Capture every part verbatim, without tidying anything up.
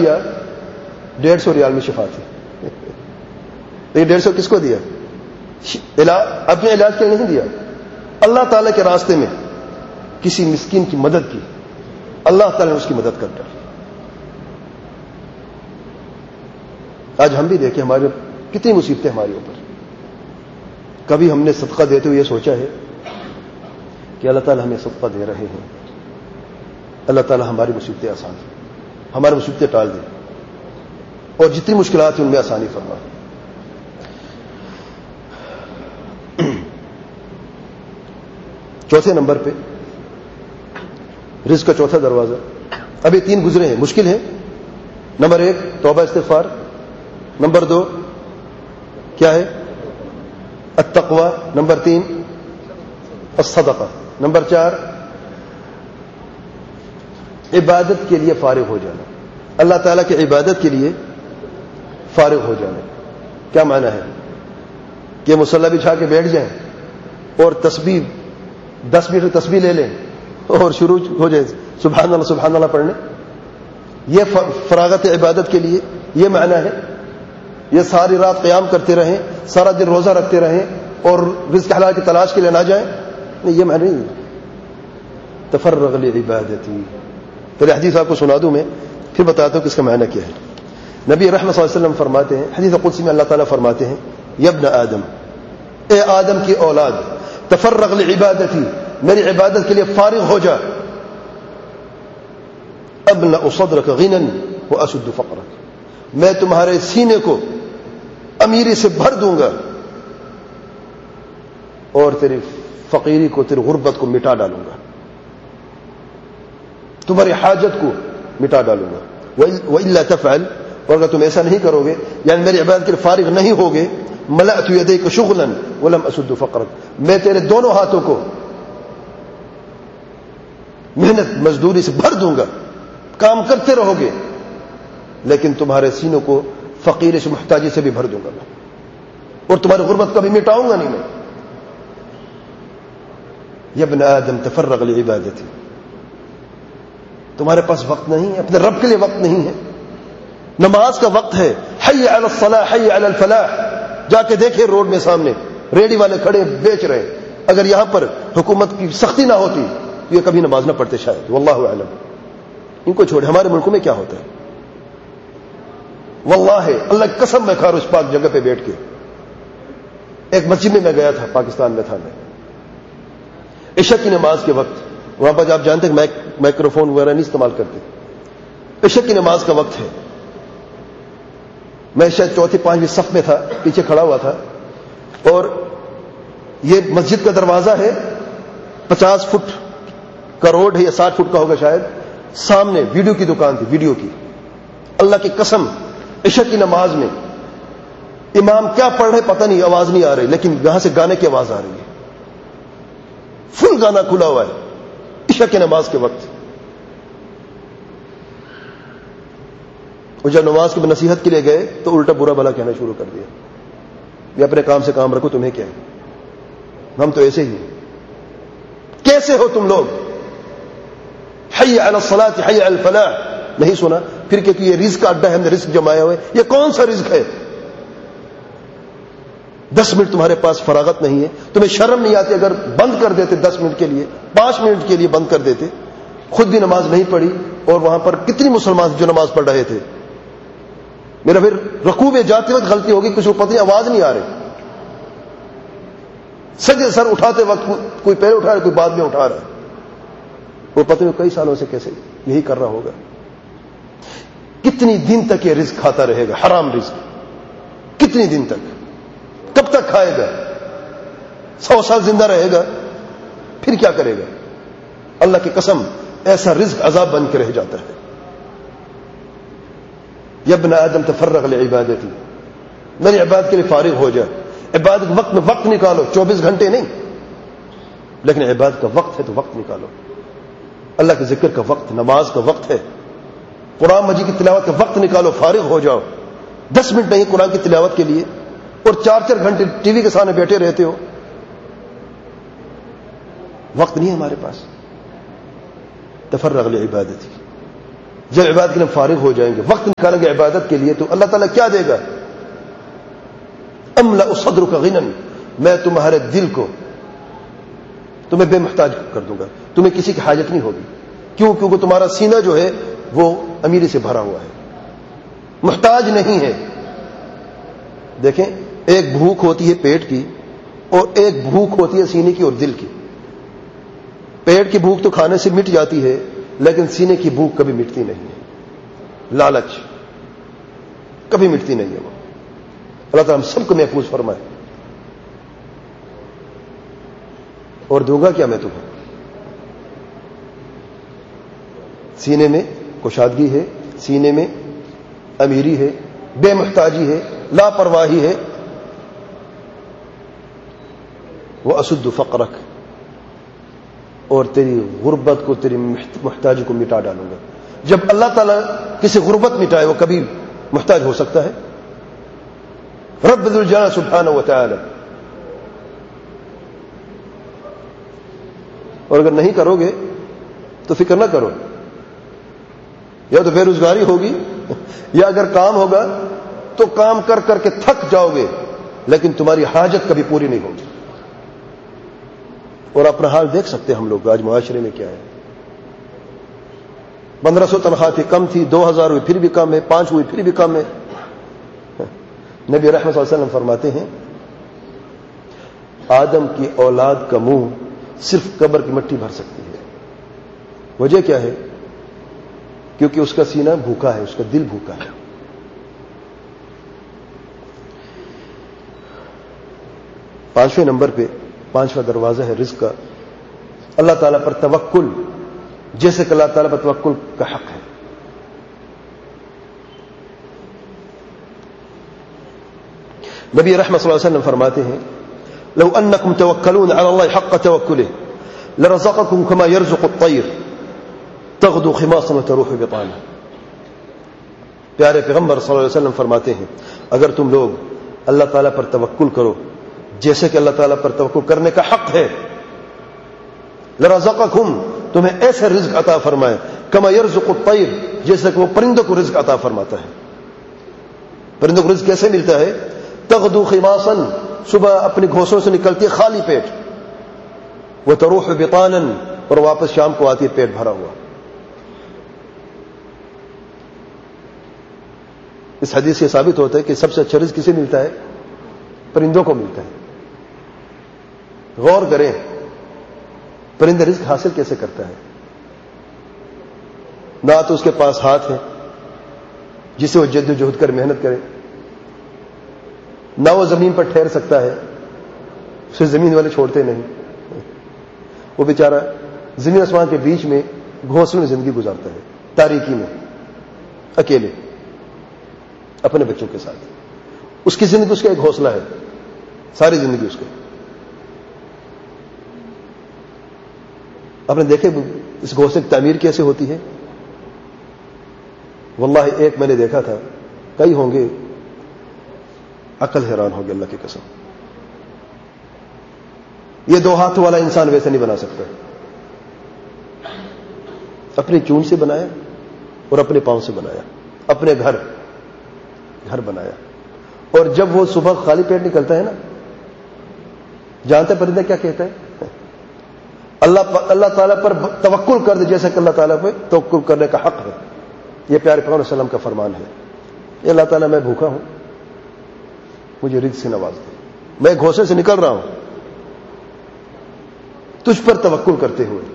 دیا ڈیڑھ سو ریال میں شفا تھی. لیکن ڈیڑھ سو کس کو دیا؟ علاج اپنے علاج کے لیے نہیں دیا, اللہ تعالیٰ کے راستے میں کسی مسکین کی مدد کی, اللہ تعالیٰ نے اس کی مدد کر ڈالی. آج ہم بھی دیکھیں ہمارے کتنی مصیبتیں ہمارے اوپر. کبھی ہم نے صدقہ دیتے ہوئے یہ سوچا ہے کہ اللہ تعالیٰ ہمیں صدقہ دے رہے ہیں, اللہ تعالیٰ ہماری مصیبتیں آسان کریں, ہماری مصیبتیں ٹال دیں, اور جتنی مشکلات ہیں ان میں آسانی فرما. چوتھے نمبر پہ رزق کا چوتھا دروازہ, ابھی تین گزرے ہیں, مشکل ہے. نمبر ایک توبہ استغفار, نمبر دو کیا ہے التقوی, نمبر تین الصدقہ, نمبر چار عبادت کے لیے فارغ ہو جانا, اللہ تعالیٰ کی عبادت کے لیے فارغ ہو جانا. کیا معنی ہے کہ مصلی بچھا کے بیٹھ جائیں اور تسبیح دس منٹ تسبیح لے لیں اور شروع ہو جائے سبحان اللہ سبحان اللہ پڑھنے, یہ فراغت عبادت کے لیے یہ معنی ہے. یہ ساری رات قیام کرتے رہیں, سارا دن روزہ رکھتے رہیں اور رزق حلال کی تلاش کے لیے نہ جائیں, نہیں یہ معنی نہیں. تفرغ لعبادتی, پہلے حدیث آپ کو سنا دوں میں پھر بتاتا ہوں کہ اس کا معنی کیا ہے. نبی رحمت صلی اللہ علیہ وسلم فرماتے ہیں, حدیث قدسی میں اللہ تعالیٰ فرماتے ہیں, یا ابن آدم, اے آدم کی اولاد, تفرغ لعبادتی, میری عبادت کے لیے فارغ ہو جا, املأ صدرک غنا واسد فقرک, میں تمہارے سینے کو امیری سے بھر دوں گا اور تیری فقیری کو, تیری غربت کو مٹا ڈالوں گا, تمہاری حاجت کو مٹا ڈالوں گا. وَإِلَّا تَفْعَلْ, اور اگر تم ایسا نہیں کرو گے, یعنی میری عبادت کے لیے فارغ نہیں ہوگے, ملأت يديك شغلا ولم اسد فقرك, میں تیرے دونوں ہاتھوں کو محنت مزدوری سے بھر دوں گا, کام کرتے رہو گے, لیکن تمہارے سینوں کو فقیر سے محتاجی سے بھی بھر دوں گا میں, اور تمہاری غربت کو بھی مٹاؤں گا نہیں میں. یا ابن آدم تفرغ لعبادتی, تمہارے پاس وقت نہیں ہے, اپنے رب کے لیے وقت نہیں ہے. نماز کا وقت ہے, حی علی الصلاح حی علی الفلاح, جا کے دیکھیں روڈ میں سامنے ریڈی والے کھڑے بیچ رہے, اگر یہاں پر حکومت کی سختی نہ ہوتی تو یہ کبھی نماز نہ پڑھتے شاید, واللہ اعلم. ان کو چھوڑے, ہمارے ملکوں میں کیا ہوتا ہے, واللہ اللہ کی قسم میں کھا رہا ہوں اس پاک جگہ پہ بیٹھ کے. ایک مسجد میں میں گیا تھا, پاکستان میں تھا میں, عشاء کی نماز کے وقت, وہاں پر آپ جانتے ہیں مائکرو فون وغیرہ نہیں استعمال کرتے, عشاء کی نماز کا وقت ہے, میں شاید چوتھی پانچویں صف میں تھا, پیچھے کھڑا ہوا تھا, اور یہ مسجد کا دروازہ ہے, پچاس فٹ کا روڈ ہے یا ساٹھ فٹ کا ہوگا شاید, سامنے ویڈیو کی دکان تھی, ویڈیو کی. اللہ کی قسم عشاء کی نماز میں امام کیا پڑھ رہے پتہ نہیں, آواز نہیں آ رہی, لیکن یہاں سے گانے کی آواز آ رہی ہے, فل گانا کھلا ہوا ہے عشاء کی نماز کے وقت. اور جب نماز کی نصیحت کے لیے گئے تو الٹا برا بھلا کہنا شروع کر دیا, یہ اپنے کام سے کام رکھو, تمہیں کیا ہے, ہم تو ایسے ہی ہیں. کیسے ہو تم لوگ, حی علی الصلاۃ حی علی الفلاح نہیں سنا, پھر کہ یہ رزق کا اڈا ہے, ہم نے رزق جمایا ہوئے, یہ کون سا رزق ہے؟ دس منٹ تمہارے پاس فراغت نہیں ہے, تمہیں شرم نہیں آتی اگر بند کر دیتے دس منٹ کے لیے, پانچ منٹ کے لیے بند کر دیتے, خود بھی نماز نہیں پڑھی, اور وہاں پر کتنی مسلمان جو نماز پڑھ رہے تھے. میرا پھر رکوع میں جاتے وقت غلطی ہوگی, کچھ پتہ نہیں آواز نہیں آ رہی, سجدے سر اٹھاتے وقت کوئی پہلے اٹھا رہا ہے, کوئی بعد میں اٹھا رہا ہے, وہ پتہ نہیں کئی سالوں سے کیسے یہی کر رہا ہوگا. کتنی دن تک یہ رزق کھاتا رہے گا, حرام رزق, کتنی دن تک, کب تک کھائے گا؟ سو سال زندہ رہے گا, پھر کیا کرے گا؟ اللہ کی قسم ایسا رزق عذاب بن کے رہ جاتا ہے. یا ابن آدم تفرغ لعبادتی, میری عبادت کے لیے فارغ ہو جائے. عبادت وقت میں وقت نکالو, چوبیس گھنٹے نہیں, لیکن عبادت کا وقت ہے تو وقت نکالو. اللہ کے ذکر کا وقت, نماز کا وقت ہے, قرآن مجید کی تلاوت کا وقت نکالو, فارغ ہو جاؤ. دس منٹ نہیں قرآن کی تلاوت کے لیے, اور چار چار گھنٹے ٹی وی کے سامنے بیٹھے رہتے ہو, وقت نہیں ہے ہمارے پاس. تفرغ لعبادتی, جب عبادت کے لیے فارغ ہو جائیں گے، وقت نکالیں گے عبادت کے لیے، تو اللہ تعالیٰ کیا دے گا؟ املأ صدرک غنا، میں تمہارے دل کو تمہیں بے محتاج کر دوں گا، تمہیں کسی کی حاجت نہیں ہوگی. کیوں؟ کیونکہ تمہارا سینہ جو ہے وہ امیری سے بھرا ہوا ہے، محتاج نہیں ہے. دیکھیں، ایک بھوک ہوتی ہے پیٹ کی اور ایک بھوک ہوتی ہے سینے کی اور دل کی. پیٹ کی بھوک تو کھانے سے مٹ جاتی ہے، لیکن سینے کی بھوک کبھی مٹتی نہیں ہے. لالچ کبھی مٹتی نہیں ہے. وہ اللہ تعالیٰ ہم سب کو محفوظ فرمائے. اور دوں گا کیا میں تمہیں؟ سینے میں کشادگی ہے، سینے میں امیری ہے، بے محتاجی ہے، لاپرواہی ہے. وَأَسُدُّ فَقْرَكَ، اور تیری غربت کو، تیری محتاجی کو مٹا ڈالوں گا. جب اللہ تعالیٰ کسی غربت مٹائے، وہ کبھی محتاج ہو سکتا ہے؟ رب ذو الجلال سبحانہ وتعالی. اور اگر نہیں کرو گے تو فکر نہ کرو، یا تو بے روزگاری ہوگی، یا اگر کام ہوگا تو کام کر کر کے تھک جاؤ گے، لیکن تمہاری حاجت کبھی پوری نہیں ہوگی. اور اپنا حال دیکھ سکتے ہیں ہم لوگ آج معاشرے میں کیا ہے. پندرہ سو تنخواہ تھی، کم تھی، دو ہزار ہوئی پھر بھی کم ہے، پانچ ہوئی پھر بھی کم ہے. نبی رحمت صلی اللہ علیہ وسلم فرماتے ہیں آدم کی اولاد کا منہ صرف قبر کی مٹی بھر سکتی ہے. وجہ کیا ہے؟ کیونکہ اس کا سینہ بھوکا ہے، اس کا دل بھوکا ہے. پانچویں نمبر پہ پانچواں دروازہ ہے رزق کا، اللہ تعالیٰ پر توکل، جیسے کہ اللہ تعالیٰ پر توکل کا حق ہے. نبی رحمت صلی اللہ علیہ وسلم فرماتے ہیں لو انکم توکلون علی اللہ حق توکلہ لرزقکم کما یرزق الطیر تغدو خماصا وتروح بطانا. پیارے پیغمبر صلی اللہ علیہ وسلم فرماتے ہیں اگر تم لوگ اللہ تعالیٰ پر توکل کرو جیسے کہ اللہ تعالیٰ پر توکل کرنے کا حق ہے، لرزقکم، تمہیں ایسے رزق عطا فرمائے، کما یرزق الطیر، جیسے کہ وہ پرندوں کو رزق عطا فرماتا ہے. پرندوں کو رزق کیسے ملتا ہے؟ تغدو خماصا، صبح اپنے گھونسلوں سے نکلتی ہے خالی پیٹ، وتروح بطانا، اور واپس شام کو آتی ہے پیٹ بھرا ہوا. اس حدیث سے ثابت ہوتا ہے کہ سب سے اچھا رزق کسے ملتا ہے؟ پرندوں کو ملتا ہے. غور کریں پرندہ رزق حاصل کیسے کرتا ہے. نہ تو اس کے پاس ہاتھ ہے جسے وہ جد و جہد کر محنت کرے، نہ وہ زمین پر ٹھہر سکتا ہے، اسے زمین والے چھوڑتے نہیں. وہ بیچارہ زمین آسمان کے بیچ میں گھونسلے میں زندگی گزارتا ہے، تاریکی میں، اکیلے اپنے بچوں کے ساتھ. اس کی زندگی اس کا ایک گھونسلہ ہے، ساری زندگی اس کے. آپ نے دیکھے اس گھونسلے کی تعمیر کیسے ہوتی ہے؟ واللہ ایک میں نے دیکھا تھا، کئی ہوں گے، عقل حیران ہو گیا اللہ کی قسم. یہ دو ہاتھ والا انسان ویسے نہیں بنا سکتا. اپنی چونچ سے بنایا اور اپنے پاؤں سے بنایا، اپنے گھر گھر بنایا. اور جب وہ صبح خالی پیٹ نکلتا ہے نا، جانتے پرندہ کیا کہتا ہے؟ اللہ اللہ تعالیٰ پر توکل کر دے جیسا کہ اللہ تعالیٰ پہ توکل کرنے کا حق ہے. یہ پیارے پیغمبر صلی اللہ علیہ وسلم کا فرمان ہے. یہ اللہ تعالیٰ میں بھوکا ہوں، مجھے رزق سے نواز دے، میں گھونسلے سے نکل رہا ہوں تجھ پر توکل کرتے ہوئے،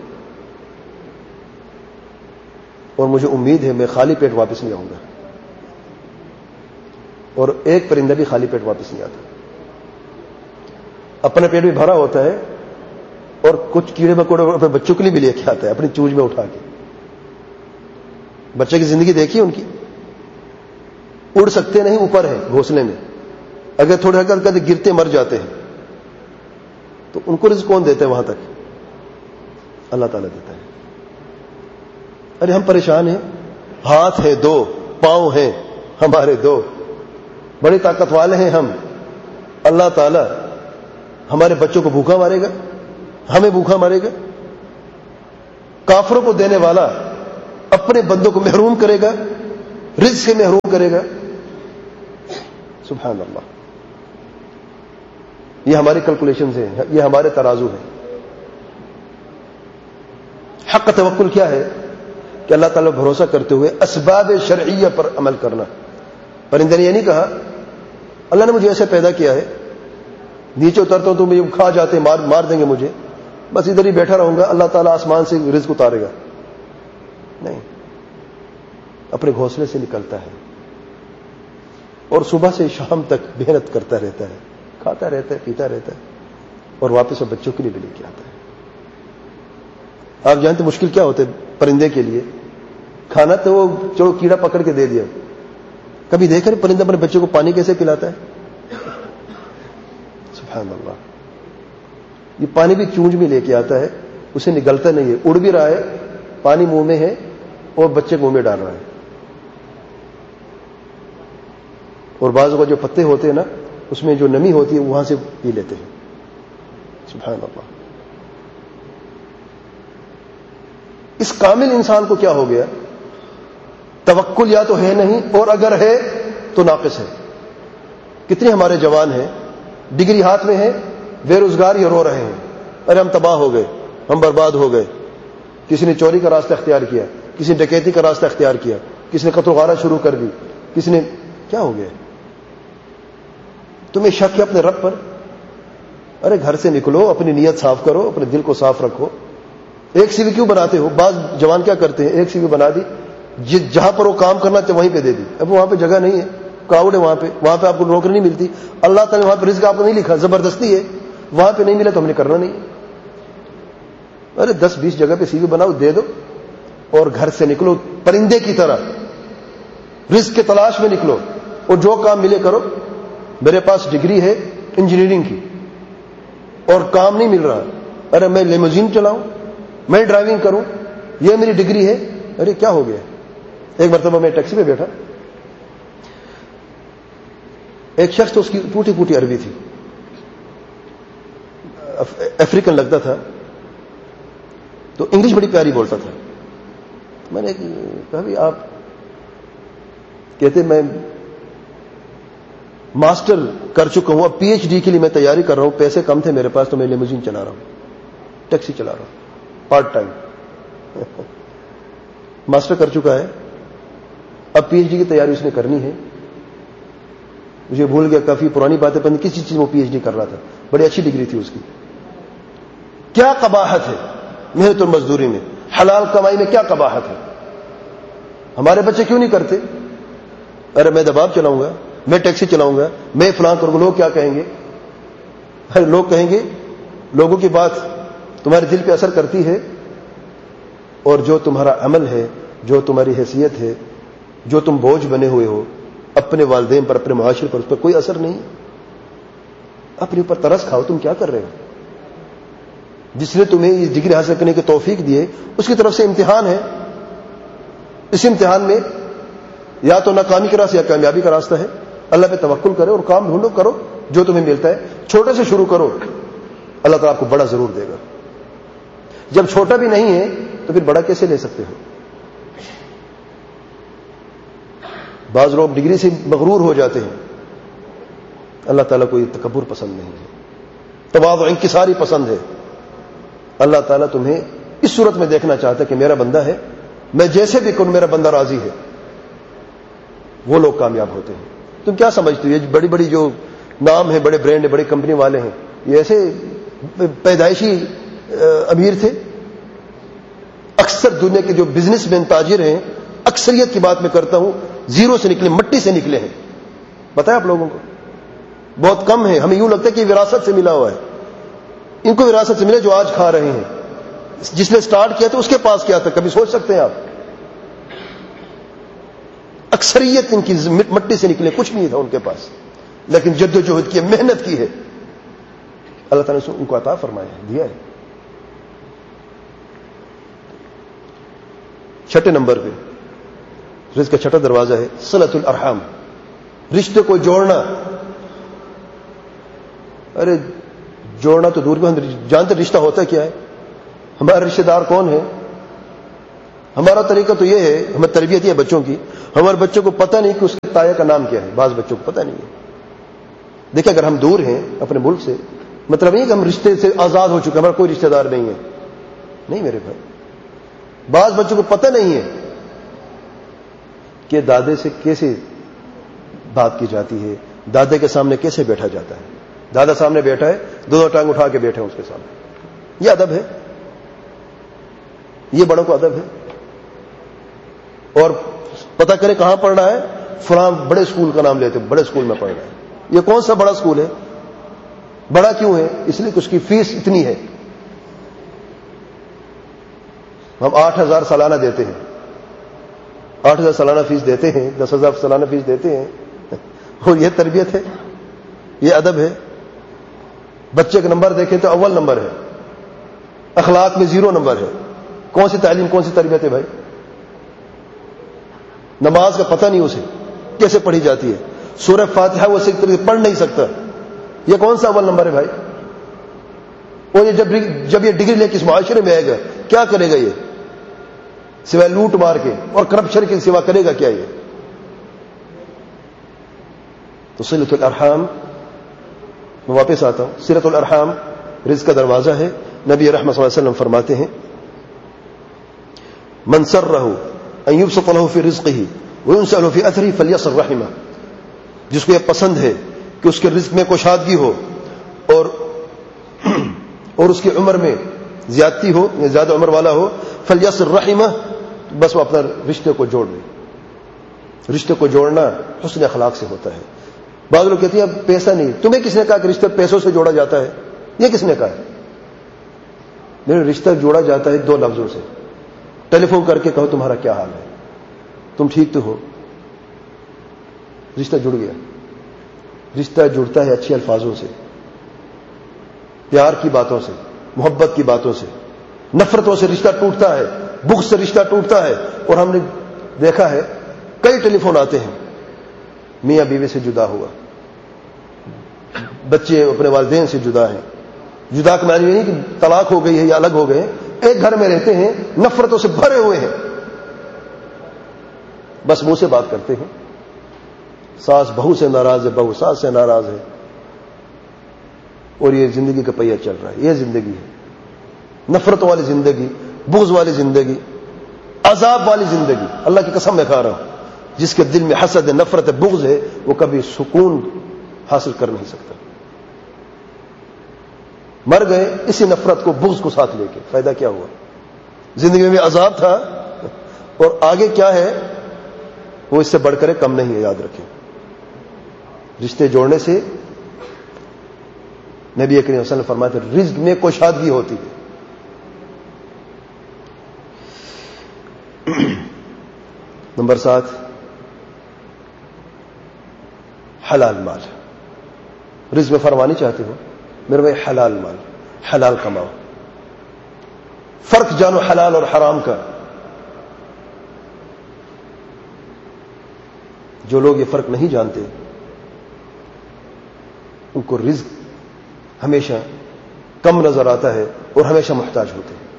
اور مجھے امید ہے میں خالی پیٹ واپس نہیں آؤں گا. اور ایک پرندہ بھی خالی پیٹ واپس نہیں آتا، اپنا پیٹ بھی بھرا ہوتا ہے اور کچھ کیڑے مکوڑے اپنے بچوں کے لیے بھی لے کے آتا ہے اپنی چونچ میں اٹھا کے. بچے کی زندگی دیکھیے ان کی، اڑ سکتے نہیں، اوپر ہے گھونسلے میں، اگر تھوڑے اگر کدے گرتے مر جاتے ہیں تو ان کو رزق کون دیتا ہے وہاں تک؟ اللہ تعالیٰ دیتا ہے. ارے ہم پریشان ہیں، ہاتھ ہے دو، پاؤں ہیں ہمارے دو، بڑی طاقت والے ہیں ہم. اللہ تعالیٰ ہمارے بچوں کو بھوکا مارے گا، ہمیں بھوکا مارے گا؟ کافروں کو دینے والا اپنے بندوں کو محروم کرے گا، رزق سے محروم کرے گا. سبحان اللہ. یہ ہماری کیلکولیشنز ہیں، یہ ہمارے ترازو ہیں. حق توکل کیا ہے؟ کہ اللہ تعالیٰ بھروسہ کرتے ہوئے اسباب شرعیہ پر عمل کرنا. پرندے نے یہ نہیں کہا اللہ نے مجھے ایسے پیدا کیا ہے، نیچے اترتا ہوں تو مجھے کھا جاتے ہیں، مار مار دیں گے مجھے، بس ادھر ہی بیٹھا رہوں گا، اللہ تعالیٰ آسمان سے رزق اتارے گا. نہیں، اپنے گھونسلے سے نکلتا ہے اور صبح سے شام تک محنت کرتا رہتا ہے، کھاتا رہتا ہے، پیتا رہتا ہے، اور واپس بچوں کے لیے بھی لے کے آتا ہے. آپ جانتے مشکل کیا ہوتا ہے پرندے کے لیے؟ کھانا تو وہ چلو کیڑا پکڑ کے دے دیا، کبھی دیکھا نہیں پرندہ اپنے بچوں کو پانی کیسے پلاتا ہے؟ سبحان اللہ. یہ پانی بھی چونج میں لے کے آتا ہے، اسے نگلتا نہیں ہے، اڑ بھی رہا ہے، پانی منہ میں ہے اور بچے منہ میں ڈال رہا ہے. اور بعض کو جو پتے ہوتے ہیں نا، اس میں جو نمی ہوتی ہے وہاں سے پی لیتے ہیں. سبحان اللہ. اس کامل انسان کو کیا ہو گیا؟ توکل یا تو ہے نہیں، اور اگر ہے تو ناقص ہے. کتنے ہمارے جوان ہیں ڈگری ہاتھ میں ہے، بے روزگار ہی رو رہے ہیں، ارے ہم تباہ ہو گئے، ہم برباد ہو گئے. کسی نے چوری کا راستہ اختیار کیا، کسی نے ڈکیتی کا راستہ اختیار کیا، کسی نے قتل و غارت شروع کر دی، کسی نے کیا ہو گیا؟ تمہیں شک ہے اپنے رب پر؟ ارے گھر سے نکلو، اپنی نیت صاف کرو، اپنے دل کو صاف رکھو. ایک سی وی کیوں بناتے ہو؟ بعض جوان کیا کرتے ہیں، ایک سی وی بنا دی، جہاں پر وہ کام کرنا چاہے وہیں پہ دے دی. اب وہاں پہ جگہ نہیں ہے، کراؤڈ ہے وہاں پہ، وہاں پہ آپ کو نوکری نہیں ملتی. اللہ تعالیٰ نے وہاں پہ رزق آپ کو نہیں لکھا، زبردستی ہے، وہاں پہ نہیں ملا تو ہم نے کرنا نہیں. ارے دس بیس جگہ پہ سی وی بناؤ، دے دو، اور گھر سے نکلو پرندے کی طرح، رزق کے تلاش میں نکلو، اور جو کام ملے کرو. میرے پاس ڈگری ہے انجینئرنگ کی اور کام نہیں مل رہا، ارے میں لیموزین چلاؤں، میں ڈرائیونگ کروں، یہ میری ڈگری ہے. ارے کیا ہو گیا؟ ایک مرتبہ میں ٹیکسی پہ بیٹھا، ایک شخص تو اس کی ٹوٹی پوٹی عربی تھی، افریقن لگتا تھا، تو انگلش بڑی پیاری بولتا تھا. میں نے کہا بھی آپ کہتے میں ماسٹر کر چکا ہوں، اب پی ایچ ڈی کے لیے میں تیاری کر رہا ہوں، پیسے کم تھے میرے پاس تو میں لیموزین چلا رہا ہوں، ٹیکسی چلا رہا ہوں پارٹ ٹائم. ماسٹر کر چکا ہے، اب پی ایچ ڈی کی تیاری اس نے کرنی ہے. مجھے بھول گیا، کافی پرانی باتیں، پتہ کسی چیز میں پی ایچ ڈی کر رہا تھا، بڑی اچھی ڈگری تھی اس کی. کیا قباحت ہے محنت اور مزدوری میں، حلال کمائی میں کیا قباحت ہے؟ ہمارے بچے کیوں نہیں کرتے؟ ارے میں دباب چلاؤں گا، میں ٹیکسی چلاؤں گا، میں فلاں کروں گا، لوگ کیا کہیں گے؟ ارے لوگ کہیں گے، لوگوں کی بات تمہارے دل پہ اثر کرتی ہے، اور جو تمہارا عمل ہے، جو تمہاری حیثیت ہے، جو تم بوجھ بنے ہوئے ہو اپنے والدین پر، اپنے معاشرے پر، اس پر کوئی اثر نہیں. اپنے اوپر ترس کھاؤ، تم کیا کر رہے ہو؟ جس نے تمہیں یہ ڈگری حاصل کرنے کی توفیق دی ہے، اس کی طرف سے امتحان ہے. اس امتحان میں یا تو ناکامی کا راستہ یا کامیابی کا راستہ ہے. اللہ پہ توکل کرو اور کام ڈھونڈو، کرو جو تمہیں ملتا ہے. چھوٹے سے شروع کرو، اللہ تعالیٰ آپ کو بڑا ضرور دے گا. جب چھوٹا بھی نہیں ہے تو پھر بڑا کیسے لے سکتے ہو؟ بعض لوگ ڈگری سے مغرور ہو جاتے ہیں. اللہ تعالیٰ کو یہ تکبر پسند نہیں ہے، تواضع انکساری پسند ہے. اللہ تعالیٰ تمہیں اس صورت میں دیکھنا چاہتا ہے کہ میرا بندہ ہے، میں جیسے بھی کروں میرا بندہ راضی ہے. وہ لوگ کامیاب ہوتے ہیں. تم کیا سمجھتے ہو یہ بڑی بڑی جو نام ہیں، بڑے برانڈ ہیں، بڑی کمپنی والے ہیں، یہ ایسے پیدائشی امیر تھے؟ اکثر دنیا کے جو بزنس مین تاجر ہیں، اکثریت کی بات میں کرتا ہوں، زیرو سے نکلے، مٹی سے نکلے ہیں. بتایا آپ لوگوں کو؟ بہت کم ہے. ہمیں یوں لگتا ہے کہ وراثت سے ملا ہوا ہے. ان کو وراثت سے ملے جو آج کھا رہے ہیں. جس نے سٹارٹ کیا تھا اس کے پاس کیا تھا، کبھی سوچ سکتے ہیں آپ؟ اکثریت ان کی مٹی سے نکلے، کچھ نہیں تھا ان کے پاس، لیکن جد و جہد کی، محنت کی ہے، اللہ تعالیٰ نے ان کو عطا فرمایا ہے، دیا ہے. چھٹے نمبر پہ رزق کا چھٹا دروازہ ہے صلۃ الارحام، رشتے کو جوڑنا. ارے جوڑنا تو دور کی، جانتے رشتہ ہوتا کیا ہے؟ ہمارے رشتے دار کون ہیں؟ ہمارا طریقہ تو یہ ہے، ہمیں تربیت یہ ہے بچوں کی، ہمارے بچوں کو پتہ نہیں کہ اس کے تایا کا نام کیا ہے، بعض بچوں کو پتہ نہیں ہے. دیکھیں اگر ہم دور ہیں اپنے ملک سے، مطلب نہیں کہ ہم رشتے سے آزاد ہو چکے، ہمارا کوئی رشتہ دار نہیں ہے، نہیں میرے بھائی. بعض بچوں کو پتہ نہیں ہے کہ دادے سے کیسے بات کی جاتی ہے، دادے کے سامنے کیسے بیٹھا جاتا ہے. دادا سامنے بیٹھا ہے، دو دو ٹانگ اٹھا کے بیٹھے ہیں اس کے سامنے. یہ ادب ہے، یہ بڑوں کو ادب ہے. اور پتہ کریں کہاں پڑھنا ہے، فلاں بڑے اسکول کا نام لیتے، بڑے اسکول میں پڑھنا ہے. یہ کون سا بڑا اسکول ہے؟ بڑا کیوں ہے؟ اس لیے کہ اس کی فیس اتنی ہے. ہم آٹھ ہزار سالانہ دیتے ہیں، آٹھ ہزار سالانہ فیس دیتے ہیں، دس ہزار سالانہ فیس دیتے ہیں. اور یہ تربیت ہے، یہ ادب ہے. بچے کا نمبر دیکھیں تو اول نمبر ہے، اخلاق میں زیرو نمبر ہے. کون سی تعلیم، کون سی تربیت ہے بھائی؟ نماز کا پتہ نہیں اسے کیسے پڑھی جاتی ہے، سورہ فاتحہ وہ صحیح طریقے سے پڑھ نہیں سکتا. یہ کون سا اول نمبر ہے بھائی؟ اور یہ جب جب یہ ڈگری لے کے اس معاشرے میں آئے گا کیا کرے گا؟ یہ سوائے لوٹ مار کے اور کرپشن کے سوا کرے گا کیا؟ یہ تو صلۃ الارحام، میں واپس آتا ہوں، صلۃ الارحام رزق کا دروازہ ہے. نبی رحمت صلی اللہ علیہ وسلم فرماتے ہیں من سرہ ان یبسط له فی رزقہ وینسأ له فی اثرہ فلیصل رحمہ. جس کو یہ پسند ہے کہ اس کے رزق میں کشادگی ہو اور اور اس کی عمر میں زیادتی ہو، زیادہ عمر والا ہو، فلیصل رحمہ، بس وہ اپنا رشتے کو جوڑ لے. رشتے کو جوڑنا حسن اخلاق سے ہوتا ہے. بعض لوگ کہتے ہیں اب پیسہ نہیں. تمہیں کس نے کہا کہ رشتہ پیسوں سے جوڑا جاتا ہے؟ یہ کس نے کہا ہے؟ میرے رشتہ جوڑا جاتا ہے دو لفظوں سے. ٹیلی فون کر کے کہو تمہارا کیا حال ہے، تم ٹھیک تو ہو، رشتہ جڑ گیا. رشتہ جڑتا ہے اچھے الفاظوں سے، پیار کی باتوں سے، محبت کی باتوں سے. نفرتوں سے رشتہ ٹوٹتا ہے، بغض سے رشتہ ٹوٹتا ہے. اور ہم نے دیکھا ہے کئی ٹیلی فون آتے ہیں، میاں بیوی سے جدا ہوا، بچے اپنے والدین سے جدا ہیں. جدا کا معنی یہ نہیں کہ طلاق ہو گئی ہے یا الگ ہو گئے، ایک گھر میں رہتے ہیں، نفرتوں سے بھرے ہوئے ہیں، بس منہ سے بات کرتے ہیں. ساس بہو سے ناراض ہے، بہو ساس سے ناراض ہے، اور یہ زندگی کا پہیہ چل رہا ہے. یہ زندگی ہے، نفرت والی زندگی، بغض والی زندگی، عذاب والی زندگی. اللہ کی قسم میں کھا رہا ہوں، جس کے دل میں حسد ہے، نفرت ہے، بغض ہے، وہ کبھی سکون حاصل کر نہیں سکتا. مر گئے اسی نفرت کو، بغض کو ساتھ لے کے، فائدہ کیا ہوا؟ زندگی میں عذاب تھا، اور آگے کیا ہے وہ اس سے بڑھ کر کم نہیں ہے. یاد رکھیں، رشتے جوڑنے سے نبی کریم صلی اللہ علیہ وسلم فرماتے ہیں رزق میں کشادگی ہوتی ہے. نمبر سات، حلال مال. رزق میں فروانی چاہتے ہو میرے بھائی، حلال مال، حلال کماؤ. فرق جانو حلال اور حرام کا. جو لوگ یہ فرق نہیں جانتے ان کو رزق ہمیشہ کم نظر آتا ہے اور ہمیشہ محتاج ہوتے ہیں.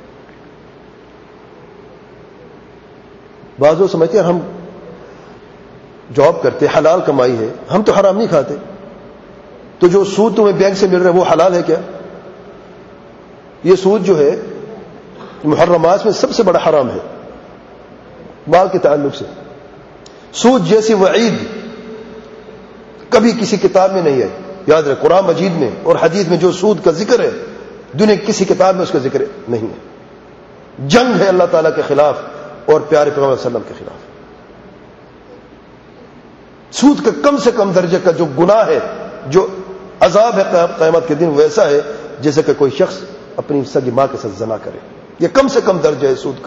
بعض لوگ سمجھتے ہیں ہم جاب کرتے، حلال کمائی ہے، ہم تو حرام نہیں کھاتے، تو جو سود تمہیں بینک سے مل رہا ہے وہ حلال ہے کیا؟ یہ سود جو ہے محرمات میں سب سے بڑا حرام ہے مال کے تعلق سے. سود جیسی وعید کبھی کسی کتاب میں نہیں ہے. یاد رکھ، قرآن مجید میں اور حدیث میں جو سود کا ذکر ہے دنیا کی کسی کتاب میں اس کا ذکر نہیں ہے. جنگ ہے اللہ تعالیٰ کے خلاف اور پیارے پیغمبر صلی اللہ علیہ وسلم کے خلاف. سود کا کم سے کم درجے کا جو گناہ ہے، جو عذاب ہے قیامت کے دن، ویسا ہے جیسے کہ کوئی شخص اپنی سگی ماں کے ساتھ زنا کرے. یہ کم سے کم درجہ ہے سود کا.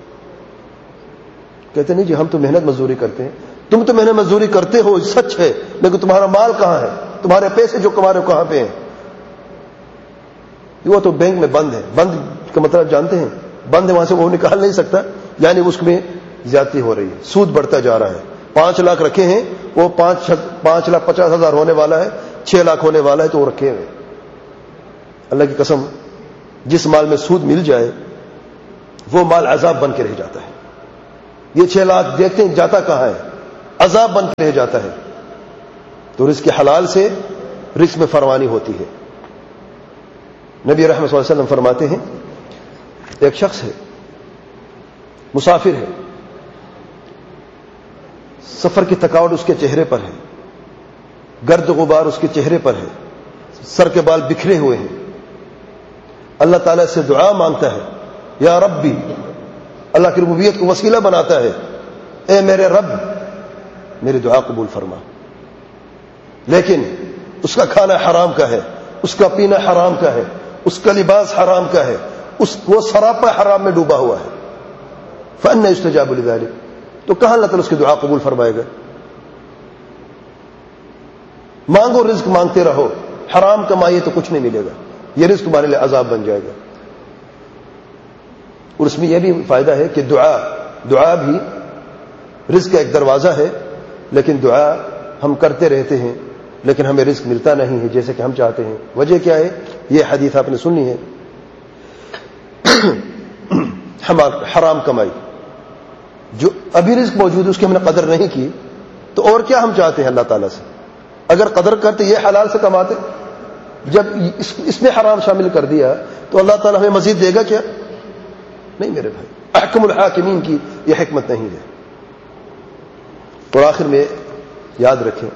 کہتے نہیں جی ہم تو محنت مزدوری کرتے ہیں. تم تو محنت مزدوری کرتے ہو، سچ ہے، لیکن تمہارا مال کہاں ہے؟ تمہارے پیسے جو کما رہے ہو کہاں پہ ہیں؟ وہ تو بینک میں بند ہے. بند کا مطلب جانتے ہیں؟ بند ہے، وہاں سے وہ نکال نہیں سکتا، یعنی اس میں زیادتی ہو رہی ہے، سود بڑھتا جا رہا ہے. پانچ لاکھ رکھے ہیں، وہ پانچ پانچ لاکھ پچاس ہزار ہونے والا ہے، چھ لاکھ ہونے والا ہے، تو وہ رکھے ہوئے. اللہ کی قسم، جس مال میں سود مل جائے وہ مال عذاب بن کے رہ جاتا ہے. یہ چھ لاکھ دیکھتے ہیں جاتا کہاں ہے؟ عذاب بن کے رہ جاتا ہے. تو رزق حلال سے رزق میں فروانی ہوتی ہے. نبی رحمت صلی اللہ علیہ وسلم فرماتے ہیں ایک شخص ہے, مسافر ہے, سفر کی تھکاوٹ اس کے چہرے پر ہے, گرد غبار اس کے چہرے پر ہے, سر کے بال بکھرے ہوئے ہیں. اللہ تعالیٰ سے دعا مانگتا ہے, یا ربی, اللہ کی ربوبیت کو وسیلہ بناتا ہے, اے میرے رب میری دعا قبول فرما. لیکن اس کا کھانا حرام کا ہے, اس کا پینا حرام کا ہے, اس کا لباس حرام کا ہے, اس وہ سراپا حرام میں ڈوبا ہوا ہے. فأنى يستجاب لذلك, تو کہاں اللہ تعالیٰ اس کی دعا قبول فرمائے گا؟ مانگو, رزق مانگتے رہو, حرام کمائیے تو کچھ نہیں ملے گا, یہ رزق تمہارے لیے عذاب بن جائے گا. اور اس میں یہ بھی فائدہ ہے کہ دعا دعا بھی رزق کا ایک دروازہ ہے, لیکن دعا ہم کرتے رہتے ہیں لیکن ہمیں رزق ملتا نہیں ہے جیسے کہ ہم چاہتے ہیں. وجہ کیا ہے؟ یہ حدیث آپ نے سنی ہے, حرام کمائی. جو ابھی رزق موجود ہے اس کی ہم نے قدر نہیں کی, تو اور کیا ہم چاہتے ہیں اللہ تعالیٰ سے؟ اگر قدر کرتے یہ حلال سے کماتے, جب اس, اس میں حرام شامل کر دیا تو اللہ تعالیٰ ہمیں مزید دے گا کیا؟ نہیں میرے بھائی, احکم الحاکمین کی یہ حکمت نہیں ہے. اور آخر میں یاد رکھیں,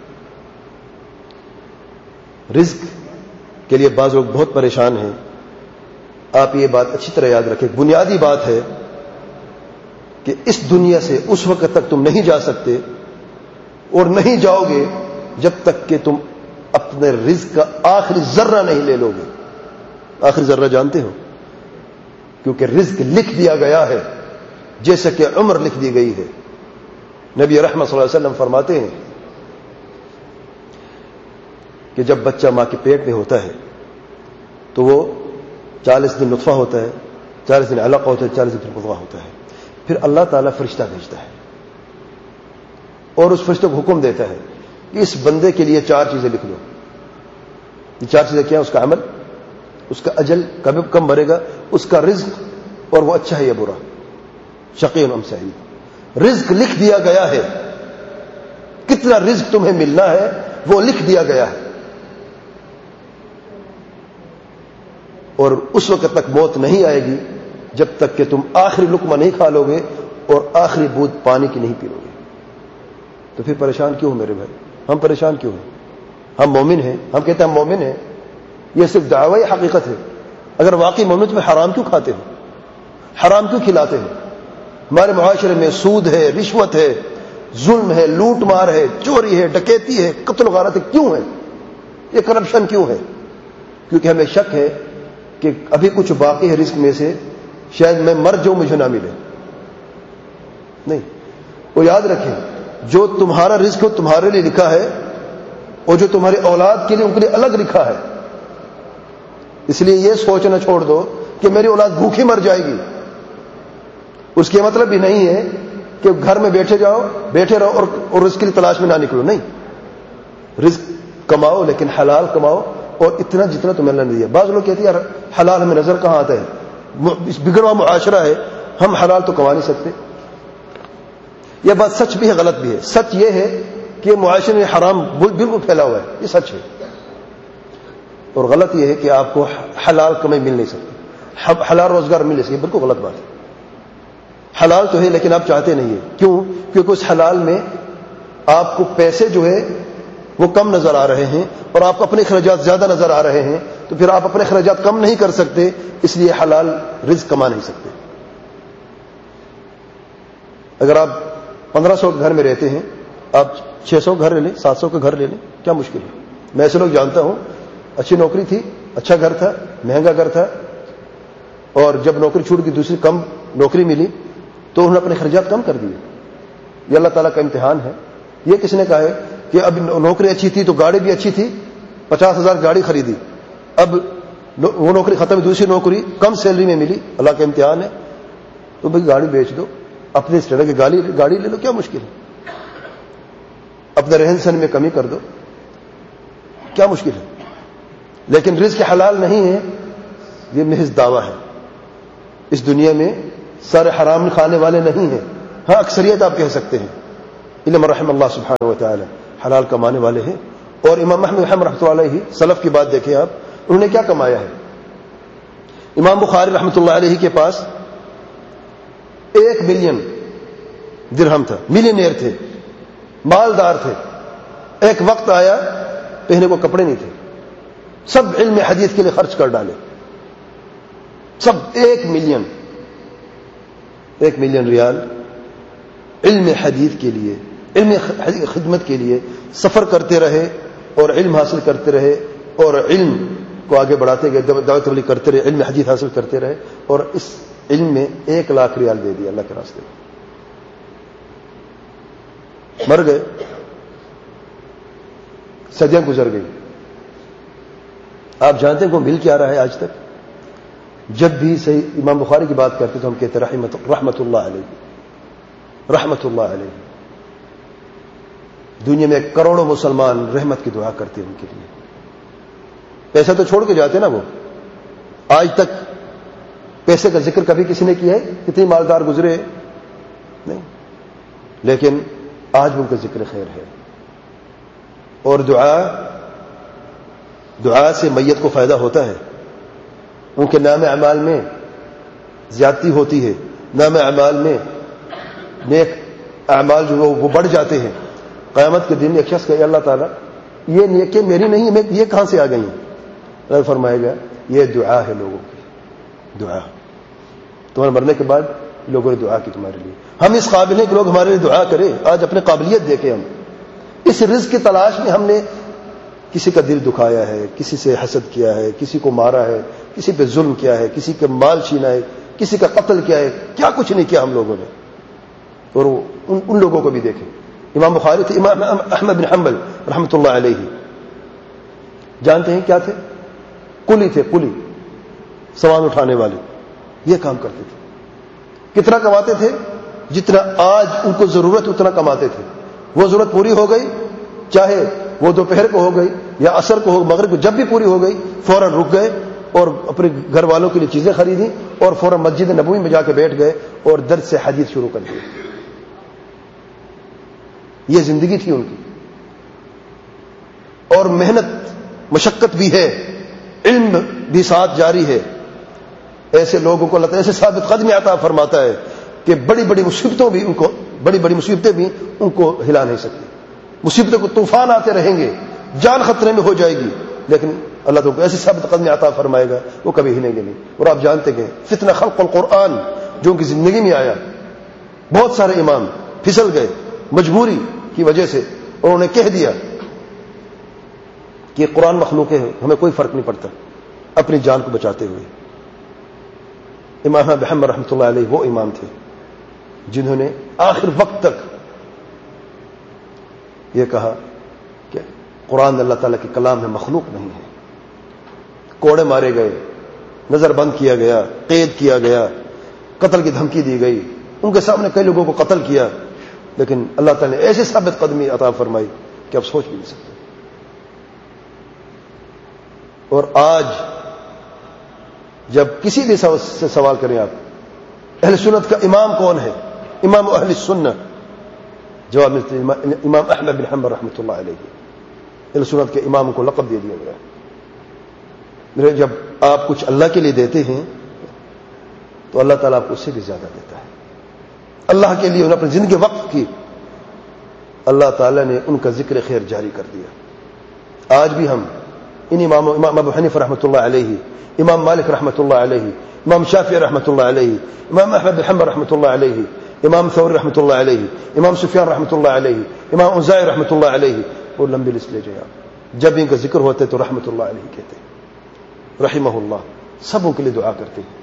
رزق کے لیے بعض لوگ بہت پریشان ہیں. آپ یہ بات اچھی طرح یاد رکھیں, بنیادی بات ہے کہ اس دنیا سے اس وقت تک تم نہیں جا سکتے اور نہیں جاؤ گے جب تک کہ تم اپنے رزق کا آخری ذرہ نہیں لے لو گے. آخری ذرہ جانتے ہو؟ کیونکہ رزق لکھ دیا گیا ہے جیسے کہ عمر لکھ دی گئی ہے. نبی رحمت صلی اللہ علیہ وسلم فرماتے ہیں کہ جب بچہ ماں کے پیٹ میں ہوتا ہے تو وہ چالیس دن نطفہ ہوتا ہے, چالیس دن علقہ ہوتا ہے, چالیس دن مضغہ ہوتا ہے. پھر اللہ تعالیٰ فرشتہ بھیجتا ہے اور اس فرشتے کو حکم دیتا ہے کہ اس بندے کے لیے چار چیزیں لکھ لو. یہ چار چیزیں کیا؟ اس کا عمل, اس کا اجل کب کم مرے گا, اس کا رزق اور وہ اچھا ہے یا برا, شقی ام سعید. رزق لکھ دیا گیا ہے, کتنا رزق تمہیں ملنا ہے وہ لکھ دیا گیا ہے. اور اس وقت تک موت نہیں آئے گی جب تک کہ تم آخری لقمہ نہیں کھا لو گے اور آخری بوند پانی کی نہیں پی لو گے. تو پھر پریشان کیوں ہو میرے بھائی؟ ہم پریشان کیوں ہیں؟ ہم مومن ہیں, ہم کہتے ہیں ہم مومن ہیں, یہ صرف دعوی حقیقت ہے. اگر واقعی مومن تو حرام کیوں کھاتے ہو, حرام کیوں کھلاتے ہیں؟ ہمارے معاشرے میں سود ہے, رشوت ہے, ظلم ہے, لوٹ مار ہے, چوری ہے, ڈکیتی ہے, قتل و غارت ہے. کیوں ہے یہ کرپشن؟ کیوں ہے؟ کیونکہ ہمیں شک ہے کہ ابھی کچھ باقی ہے رزق میں سے, شاید میں مر جاؤں مجھے نہ ملے. نہیں, وہ یاد رکھیں جو تمہارا رزق ہو تمہارے لیے لکھا ہے اور جو تمہاری اولاد کے لیے ان کے لیے الگ لکھا ہے. اس لیے یہ سوچنا چھوڑ دو کہ میری اولاد بھوکھی مر جائے گی. اس کے مطلب بھی نہیں ہے کہ گھر میں بیٹھے جاؤ بیٹھے رہو اور, اور رزق کی تلاش میں نہ نکلو. نہیں, رزق کماؤ لیکن حلال کماؤ اور اتنا جتنا تمہیں اللہ نے دیا. بعض لوگ کہتے ہیں یار حلال ہمیں نظر کہاں آتا ہے, بگڑا معاشرہ ہے, ہم حلال تو کما نہیں سکتے. یہ بات سچ بھی ہے غلط بھی ہے. سچ یہ ہے کہ معاشرے میں حرام بالکل پھیلا ہوا ہے, یہ سچ ہے. اور غلط یہ ہے کہ آپ کو حلال کمائی مل نہیں سکتی, حلال روزگار مل نہیں سکتی. بالکل غلط بات ہے. حلال تو ہے لیکن آپ چاہتے نہیں ہیں. کیوں؟ کیونکہ اس حلال میں آپ کو پیسے جو ہے وہ کم نظر آ رہے ہیں اور آپ کو اپنے اخراجات زیادہ نظر آ رہے ہیں, تو پھر آپ اپنے اخراجات کم نہیں کر سکتے, اس لیے حلال رزق کما نہیں سکتے. اگر آپ پندرہ سو کے گھر میں رہتے ہیں, آپ چھ سو گھر لے لیں, سات سو کا گھر لے لیں, کیا مشکل ہے؟ میں ایسے لوگ جانتا ہوں, اچھی نوکری تھی, اچھا گھر تھا, مہنگا گھر تھا, اور جب نوکری چھوٹ گئی دوسری کم نوکری ملی تو انہوں نے اپنے خرچات کم کر دیے. یہ اللہ تعالیٰ کا امتحان ہے. یہ کس نے کہا ہے کہ اب نوکری اچھی تھی تو گاڑی بھی اچھی تھی, پچاس ہزار گاڑی خریدی, اب وہ نوکری ختم, دوسری نوکری کم سیلری میں ملی, اللہ کا امتحان ہے, تو بھائی گاڑی بیچ دو, اپنے اسٹینڈرڈ کی گاڑی گاڑی لے لو, کیا مشکل ہے؟ اپنے رہن سہن میں کمی کر دو, کیا مشکل ہے؟ لیکن رزق حلال نہیں ہے, یہ محض دعویٰ ہے. اس دنیا میں سارے حرام کھانے والے نہیں ہیں. ہاں اکثریت آپ کہہ سکتے ہیں, الا من رحم اللہ سبحانہ و تعالی, حلال کمانے والے ہیں. اور امام احمد بن حنبل رحمۃ اللہ علیہ سلف کی بات دیکھیں آپ, انہوں نے کیا کمایا ہے. امام بخاری رحمۃ اللہ علیہ کے پاس ایک ملین درہم تھا, ملینئر تھے, مالدار تھے. ایک وقت آیا پہنے کو کپڑے نہیں تھے, سب علم حدیث کے لیے خرچ کر ڈالے, سب ایک ملین ایک ملین ریال علم حدیث کے لیے, علم خدمت کے لیے سفر کرتے رہے اور علم حاصل کرتے رہے اور علم کو آگے بڑھاتے گئے, دعوت تبلیغ کرتے رہے, علم حدیث حاصل کرتے رہے اور اس علم میں ایک لاکھ ریال دے دیا اللہ کے راستے میں. مر گئے, صدیاں گزر گئی. آپ جانتے ہیں کہ مل کیا رہا ہے آج تک. جب بھی صحیح امام بخاری کی بات کرتے تو ہم کہتے رحمت رحمت اللہ علیہ, رحمت اللہ علیہ. دنیا میں کروڑوں مسلمان رحمت کی دعا کرتے ہیں ان کے لیے. پیسہ تو چھوڑ کے جاتے نا وہ, آج تک پیسے کا ذکر کبھی کسی نے کیا ہے؟ کتنی مالدار گزرے نہیں, لیکن آج بھی ان کا ذکر خیر ہے. اور دعا دعا سے میت کو فائدہ ہوتا ہے. ان کے نام اعمال میں زیادتی ہوتی ہے, نام اعمال میں نیک اعمال جو وہ بڑھ جاتے ہیں. قیامت کے دن ایک شخص کہے اللہ تعالیٰ یہ نیکی میری نہیں, میں یہ کہاں سے آ گئی ہیں؟ اللہ فرمائے گا یہ دعا ہے لوگوں کی, دعا. تمہارے مرنے کے بعد لوگوں نے دعا کی تمہارے لیے. ہم اس قابل ہیں کہ لوگ ہمارے لیے دعا کریں. آج اپنی قابلیت دیکھیں, ہم اس رزق کی تلاش میں ہم نے کسی کا دل دکھایا ہے, کسی سے حسد کیا ہے, کسی کو مارا ہے, کسی پہ ظلم کیا ہے, کسی کا مال چھینا ہے, کسی کا قتل کیا ہے, کیا کچھ نہیں کیا ہم لوگوں نے. اور ان, ان لوگوں کو بھی دیکھیں. امام بخاری تھے, امام احمد بن حنبل رحمۃ اللہ علیہ, جانتے ہیں کیا تھے؟ کلی تھے, کلی, سامان اٹھانے والے. یہ کام کرتے تھے. کتنا کماتے تھے؟ جتنا آج ان کو ضرورت اتنا کماتے تھے. وہ ضرورت پوری ہو گئی, چاہے وہ دوپہر کو ہو گئی یا عصر کو ہو, مغرب کو, جب بھی پوری ہو گئی فوراً رک گئے اور اپنے گھر والوں کے لیے چیزیں خریدیں اور فوراً مسجد نبوی میں جا کے بیٹھ گئے اور درس سے حدیث شروع کر دی. یہ زندگی تھی ان کی. اور محنت مشقت بھی ہے, علم بھی ساتھ جاری ہے. ایسے لوگوں کو اللہ تعالیٰ ایسے ثابت قدمی عطا فرماتا ہے کہ بڑی بڑی مصیبتوں بھی ان کو بڑی بڑی مصیبتیں بھی ان کو ہلا نہیں سکتی. مصیبتوں کو طوفان آتے رہیں گے, جان خطرے میں ہو جائے گی, لیکن اللہ تعالیٰ کو ایسی ثابت قدمی عطا فرمائے گا وہ کبھی ہلیں گے نہیں. اور آپ جانتے ہیں فتنہ خلق القرآن جو ان کی زندگی میں آیا, بہت سارے امام پھسل گئے مجبوری کی وجہ سے, اور انہوں نے کہہ دیا کہ قرآن مخلوق ہے, ہمیں کوئی فرق نہیں پڑتا, اپنی جان کو بچاتے ہوئے. امام احمد بن حنبل رحمۃ اللہ علیہ وہ امام تھے جنہوں نے آخر وقت تک یہ کہا کہ قرآن اللہ تعالیٰ کے کلام ہے, مخلوق نہیں ہے. کوڑے مارے گئے, نظر بند کیا گیا, قید کیا گیا, قتل کی دھمکی دی گئی, ان کے سامنے کئی لوگوں کو قتل کیا, لیکن اللہ تعالیٰ نے ایسے ثابت قدمی عطا فرمائی کہ آپ سوچ بھی نہیں سکتے. اور آج جب کسی بھی سے سوال کریں آپ اہل سنت کا امام کون ہے, امام اہل سنت, جواب ملتے ہیں امام احمد بن حنبل رحمۃ اللہ علیہ. اہل سنت کے امام کو لقب دے دیا گیا. میرے جب آپ کچھ اللہ کے لیے دیتے ہیں تو اللہ تعالیٰ آپ کو اس سے بھی زیادہ دیتا ہے. اللہ کے لیے انہوں نے اپنی زندگی وقف کی, اللہ تعالیٰ نے ان کا ذکر خیر جاری کر دیا. آج بھی ہم ان امام امام ابو حنیفہ رحمۃ اللہ علیہ, امام مالک رحمۃ اللہ علیہ, امام شافعی رحمۃ اللہ علیہ, امام احمد بن حنبل رحمۃ اللہ علیہ, امام ثوری رحمۃ اللہ علیہ, امام سفیان رحمۃ اللہ علیہ, امام اوزاعی رحمۃ اللہ علیہ, اور لمبی لسٹ لے جائیں آپ. جب ان کا ذکر ہوتے تو رحمۃ اللہ علیہ کہتے ہیں, رحمہ اللہ. سبوں کے لیے دعا کرتے ہیں.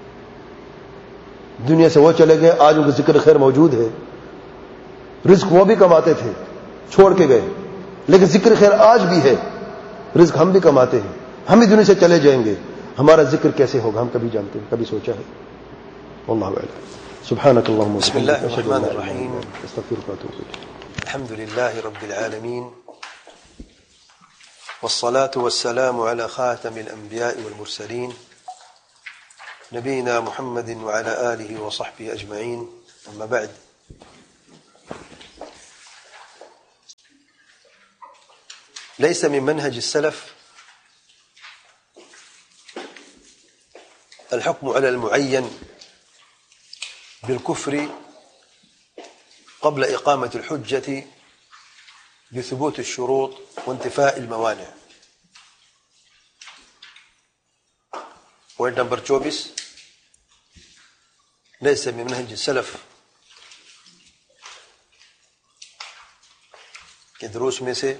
دنیا سے وہ چلے گئے, آج ان کا ذکر خیر موجود ہے. رزق وہ بھی کماتے تھے, چھوڑ کے گئے, لیکن ذکر خیر آج بھی ہے. رزق ہم بھی کماتے ہیں, ہم بھی دنیا سے چلے جائیں گے, ہمارا ذکر کیسے ہوگا ہم کبھی جانتے ہیں, کبھی سوچا ہے؟ واللہ اعلم. سبحانك اللهم بسم الله الرحمن الرحيم. استغفرك واتوب اليك. الحمد لله رب العالمين, والصلاة والسلام على خاتم الأنبياء والمرسلين نبينا محمد وعلى آله وصحبه أجمعين. أما بعد، ليس من منهج السلف الحكم على المعين بالكفر قبل إقامة الحجة بثبوت الشروط وانتفاء الموانع. پوائنٹ نمبر چوبیس، ليس من منهج السلف کے دروس میں سے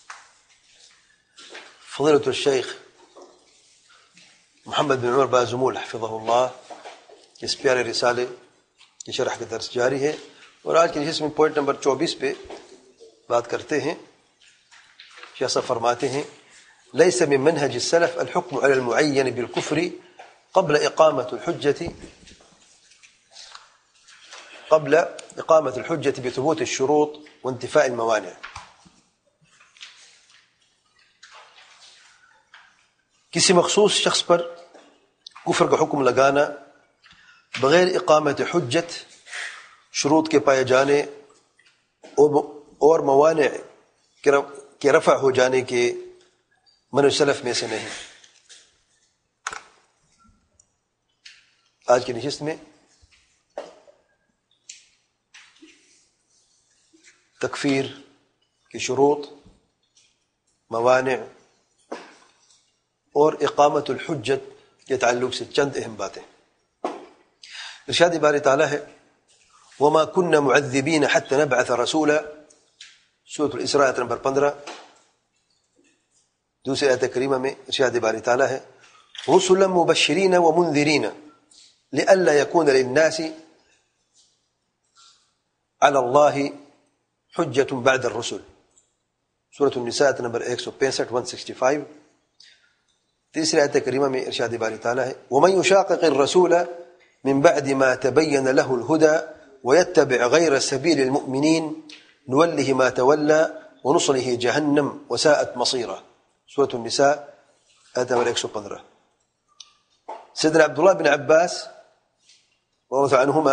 فضیلۃ الشیخ محمد بن عمر بازمول حفظہ اللہ اس پیارے رسالے کی شرح کا درس جاری ہے، اور آج کے جس میں پوائنٹ نمبر چوبیس پہ بات کرتے ہیں. شیخ صاحب فرماتے ہیں ليس من منهج السلف الحكم على المعين بالكفر قبل إقامة الحجة قبل إقامة الحجة بثبوت الشروط وانتفاء الموانع. کسی مخصوص شخص پر کفر کا حکم لگانا بغیر اقامت حجت، شروط کے پائے جانے اور موانع کے رفع ہو جانے کے منہج سلف میں سے نہیں. آج کی نشست میں تکفیر کی شروط، موانع اور اقامت الحجت کے تعلق سے چند اہم باتیں. ارشاد باری تعالیٰ ہے وما كنا معذبين حتى نبعث رسولا، سورۃ الاسراء آیت نمبر پندرہ. دوسری آیت کریمہ میں ارشاد باری تعالیٰ ہے رسلا مبشرین ومنذرین لئلا يكون للناس على الله حجة بعد الرسل، سورۃ النساء آیت نمبر ایک سو پینسٹھ ایک سو پچاس. تیسری آیت کریمہ میں ارشاد باری تعالیٰ ہے ومن يشاقق الرسول من بعد ما تبين له الهدى ويتبع غير سبيل المؤمنين نوله ما تولى ونصله جهنم وساءت مصيرا، سورۃ النساء آیت نمبر ایک سو پندرہ. سیدنا عبداللہ بن عباس رضی اللہ عنہما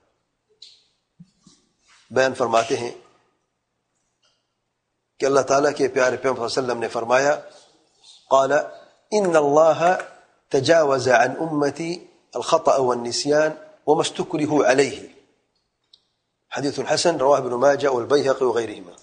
بیان فرماتے ہیں کہ اللہ تعالیٰ کے پیارے پیغمبر صلی اللہ علیہ وسلم نے فرمایا قال ان اللہ تجاوز عن امتی الخطأ والنسیان وما استکرهوا علیہ، حدیث حسن رواہ ابن ماجہ والبیہقی وغیرہما.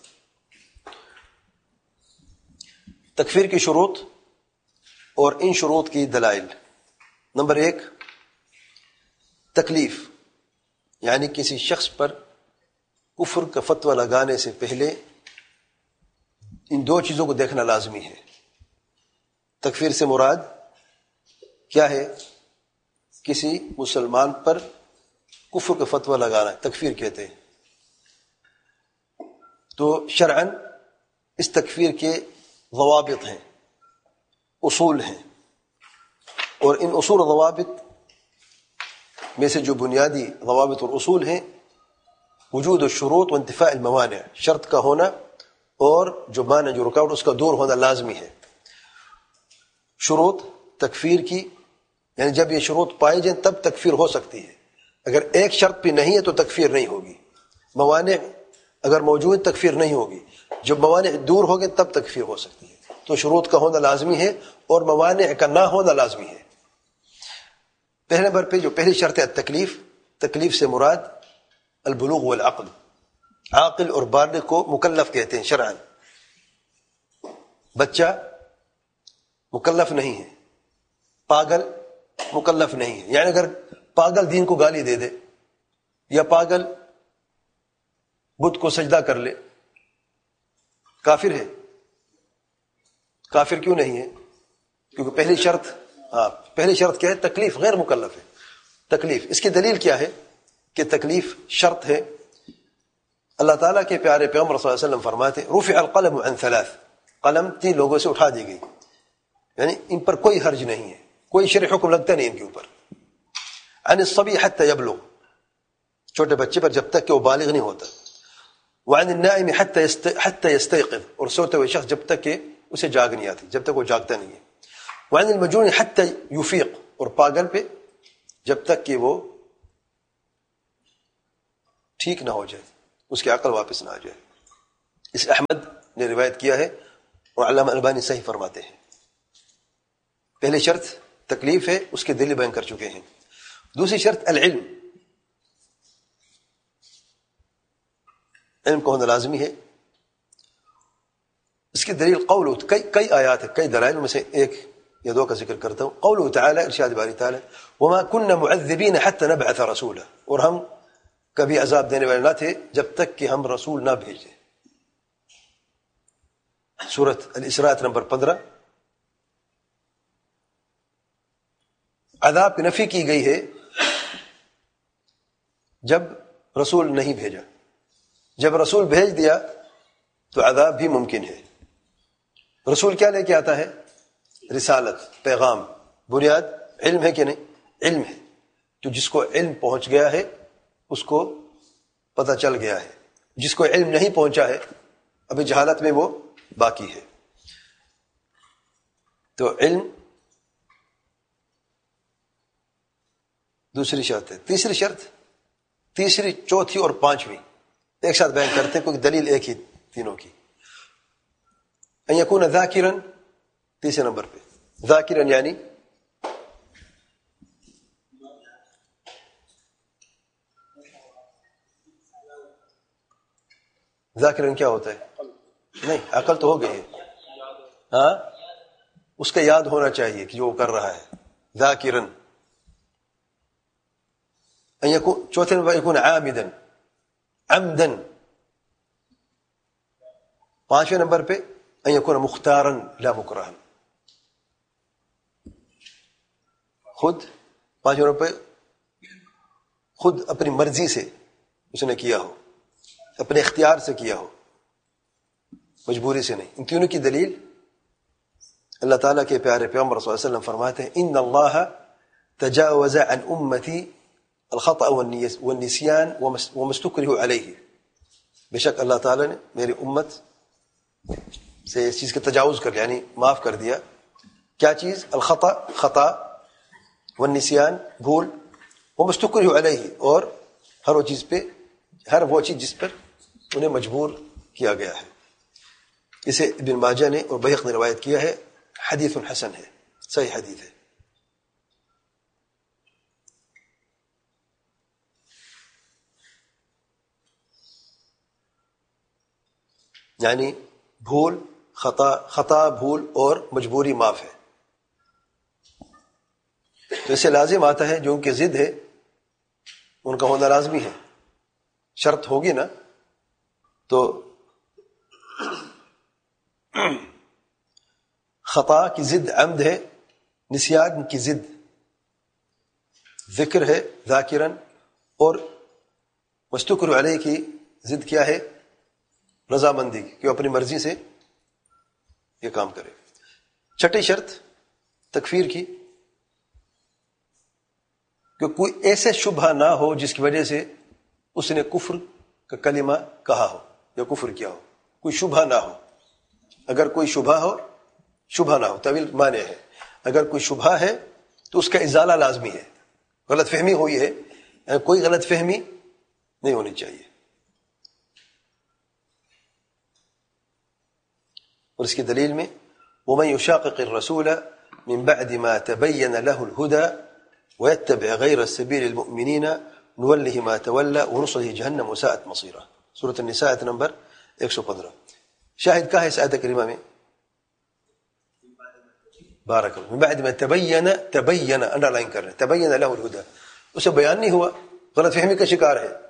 تکفیر کی شروط اور ان شروط کی دلائل. نمبر ایک، تکلیف، یعنی کسی شخص پر کفر کا فتویٰ لگانے سے پہلے ان دو چیزوں کو دیکھنا لازمی ہے. تکفیر سے مراد کیا ہے؟ کسی مسلمان پر کفر کا فتویٰ لگانا تکفیر کہتے ہیں. تو شرعاً اس تکفیر کے ضوابط ہیں، اصول ہیں، اور ان اصول و ضوابط میں سے جو بنیادی ضوابط اور اصول ہیں وجود الشروط و انتفاء الموانع، شرط کا ہونا اور جو مانع جو رکاوٹ اس کا دور ہونا لازمی ہے. شروط تکفیر کی، یعنی جب یہ شروط پائی جائیں تب تکفیر ہو سکتی ہے. اگر ایک شرط بھی نہیں ہے تو تکفیر نہیں ہوگی. موانع اگر موجود تکفیر نہیں ہوگی، جب موانع دور ہو گئے تب تکفیر ہو سکتی ہے. تو شروط کا ہونا لازمی ہے اور موانع کا نہ ہونا لازمی ہے. پہلے نمبر پہ جو پہلی شرط ہے تکلیف، تکلیف سے مراد البلوغ والعقل، عاقل اور بالغ کو مکلف کہتے ہیں شرعاً. بچہ مکلف نہیں ہے، پاگل مکلف نہیں ہے. یعنی اگر پاگل دین کو گالی دے دے یا پاگل بت کو سجدہ کر لے، کافر ہے. کافر کیوں نہیں ہے؟ کیونکہ پہلی شرط ہاں پہلی شرط کیا ہے؟ تکلیف، غیر مکلف ہے. تکلیف، اس کی دلیل کیا ہے کہ تکلیف شرط ہے؟ اللہ تعالیٰ کے پیارے پیغمبر صلی اللہ علیہ وسلم فرماتے رفع القلم عن ثلاث، قلم تین لوگوں سے اٹھا دی گئی، یعنی ان پر کوئی حرج نہیں ہے، کوئی شرعی حکم لگتا نہیں ان کے اوپر. عن الصبی حتی یبلغ، چھوٹے بچے پر جب تک کہ وہ بالغ نہیں ہوتا. وعن النائم حتی یستیقظ، اور سوتے ہوئے شخص جب تک کہ اسے جاگ نہیں آتی، جب تک وہ جاگتا نہیں ہے. وعن المجنون حتی یفیق، اور پاگل پہ جب تک کہ وہ ٹھیک نہ ہو جائے، اس کی عقل واپس نہ آ جائے. اس احمد نے روایت کیا ہے اور علامہ البانی صحیح فرماتے ہیں. پہلی شرط تکلیف ہے، اس کے دلیل بیان کر چکے ہیں. دوسری شرط العلم، علم کو ہونا لازمی ہے. اس کی دلیل قول کئی کئی آیات ہے، کئی دلائل میں سے ایک یا دو کا ذکر کرتا ہوں. قوله تعالی، ارشاد باری تعالی، وما كنا معذبين حتى نبعث رسولا، اور ہم کبھی عذاب دینے والے نہ تھے جب تک کہ ہم رسول نہ بھیجیں. سورۃ الاسراء نمبر پندرہ. عذاب کی نفی کی گئی ہے جب رسول نہیں بھیجا. جب رسول بھیج دیا تو عذاب بھی ممکن ہے. رسول کیا لے کے آتا ہے؟ رسالت، پیغام. بنیاد علم ہے کہ نہیں؟ علم ہے. تو جس کو علم پہنچ گیا ہے اس کو پتہ چل گیا ہے. جس کو علم نہیں پہنچا ہے ابھی جہالت میں وہ باقی ہے. تو علم دوسری شرط ہے. تیسری شرط، تیسری، چوتھی اور پانچویں ایک ساتھ بیان کرتے ہیں کیونکہ دلیل ایک ہی تینوں کی. ان یکون ذاکرا، تیسرے نمبر پہ ذاکرا یعنی ذاکرا کیا ہوتا ہے؟ نہیں، عقل تو ہو گئی ہے، ہاں اس کا یاد ہونا چاہیے کہ جو وہ کر رہا ہے. ذاکرا. ان یکون، چوتھے نمبر یکون عامدا، عمدا. پانچویں نمبر پہ ان یکون مختارا لا مکرہا، خود پانچویں نمبر پہ خود اپنی مرضی سے اس نے کیا ہو، اپنے اختیار سے کیا ہو، مجبوری سے نہیں. ان تینوں کی دلیل اللہ تعالیٰ کے پیارے پیغمبر صلی اللہ علیہ وسلم فرماتے ہیں ان اللہ تجاوز عن امتی الخطأ والنسیان وما استکرہوا علیہ. بے شک اللہ تعالیٰ نے میری امت سے اس چیز کا تجاوز کر، یعنی معاف کر دیا. کیا چیز؟ الخطأ، خطا، والنسیان، بھول، وما استکرہوا علیہ، اور ہر وہ چیز پہ، ہر وہ چیز جس پر انہیں مجبور کیا گیا ہے. اسے ابن ماجہ نے اور بیہقی نے روایت کیا ہے. حدیث حسن ہے، صحیح حدیث ہے. یعنی بھول، خطا، خطا، بھول اور مجبوری معاف ہے. تو اسے لازم آتا ہے جو ان کی ضد ہے ان کا ہونا لازمی ہے. شرط ہوگی نا تو خطا کی ضد عمد ہے، نسیان کی ضد ذکر ہے ذاکرن، اور مستکر علیہ کی ضد کیا ہے؟ رضامندی، کہ وہ اپنی مرضی سے یہ کام کرے. چھٹی شرط تکفیر کی، کہ کوئی ایسے شبہ نہ ہو جس کی وجہ سے اس نے کفر کا کلمہ کہا ہو یا کفر کیا ہو. کوئی شبہ نہ ہو. اگر کوئی شبہ ہو، شبہ نہ ہو، طویل معنی ہے. اگر کوئی شبہ ہے تو اس کا ازالہ لازمی ہے. غلط فہمی ہوئی ہے، کوئی غلط فہمی نہیں ہونی چاہیے. اور اس کی دلیل میں وَمَن يُشَاقِقِ الرَّسُولَ مِن بَعْدِ مَا تَبَيَّنَ لَهُ الْهُدَى وَيَتَّبِعْ غَيْرَ السَّبِيلِ الْمُؤْمِنِينَ نُوَلِّهِ مَا تَوَلَّى وَنُصْلِهِ جَهَنَّمَ وَسَاءَتْ مَصِيرًا. سورۃ النساء نمبر ایک سو پندرہ. شاہد کا ہے اس آیت کریمہ میں؟ بارک اللہ. من بعد ما تبین، تبین انڈر لائن کر رہے ہیں، تبین له الهدى. اسے بیان نہیں ہوا، غلط فہمی کا شکار ہے.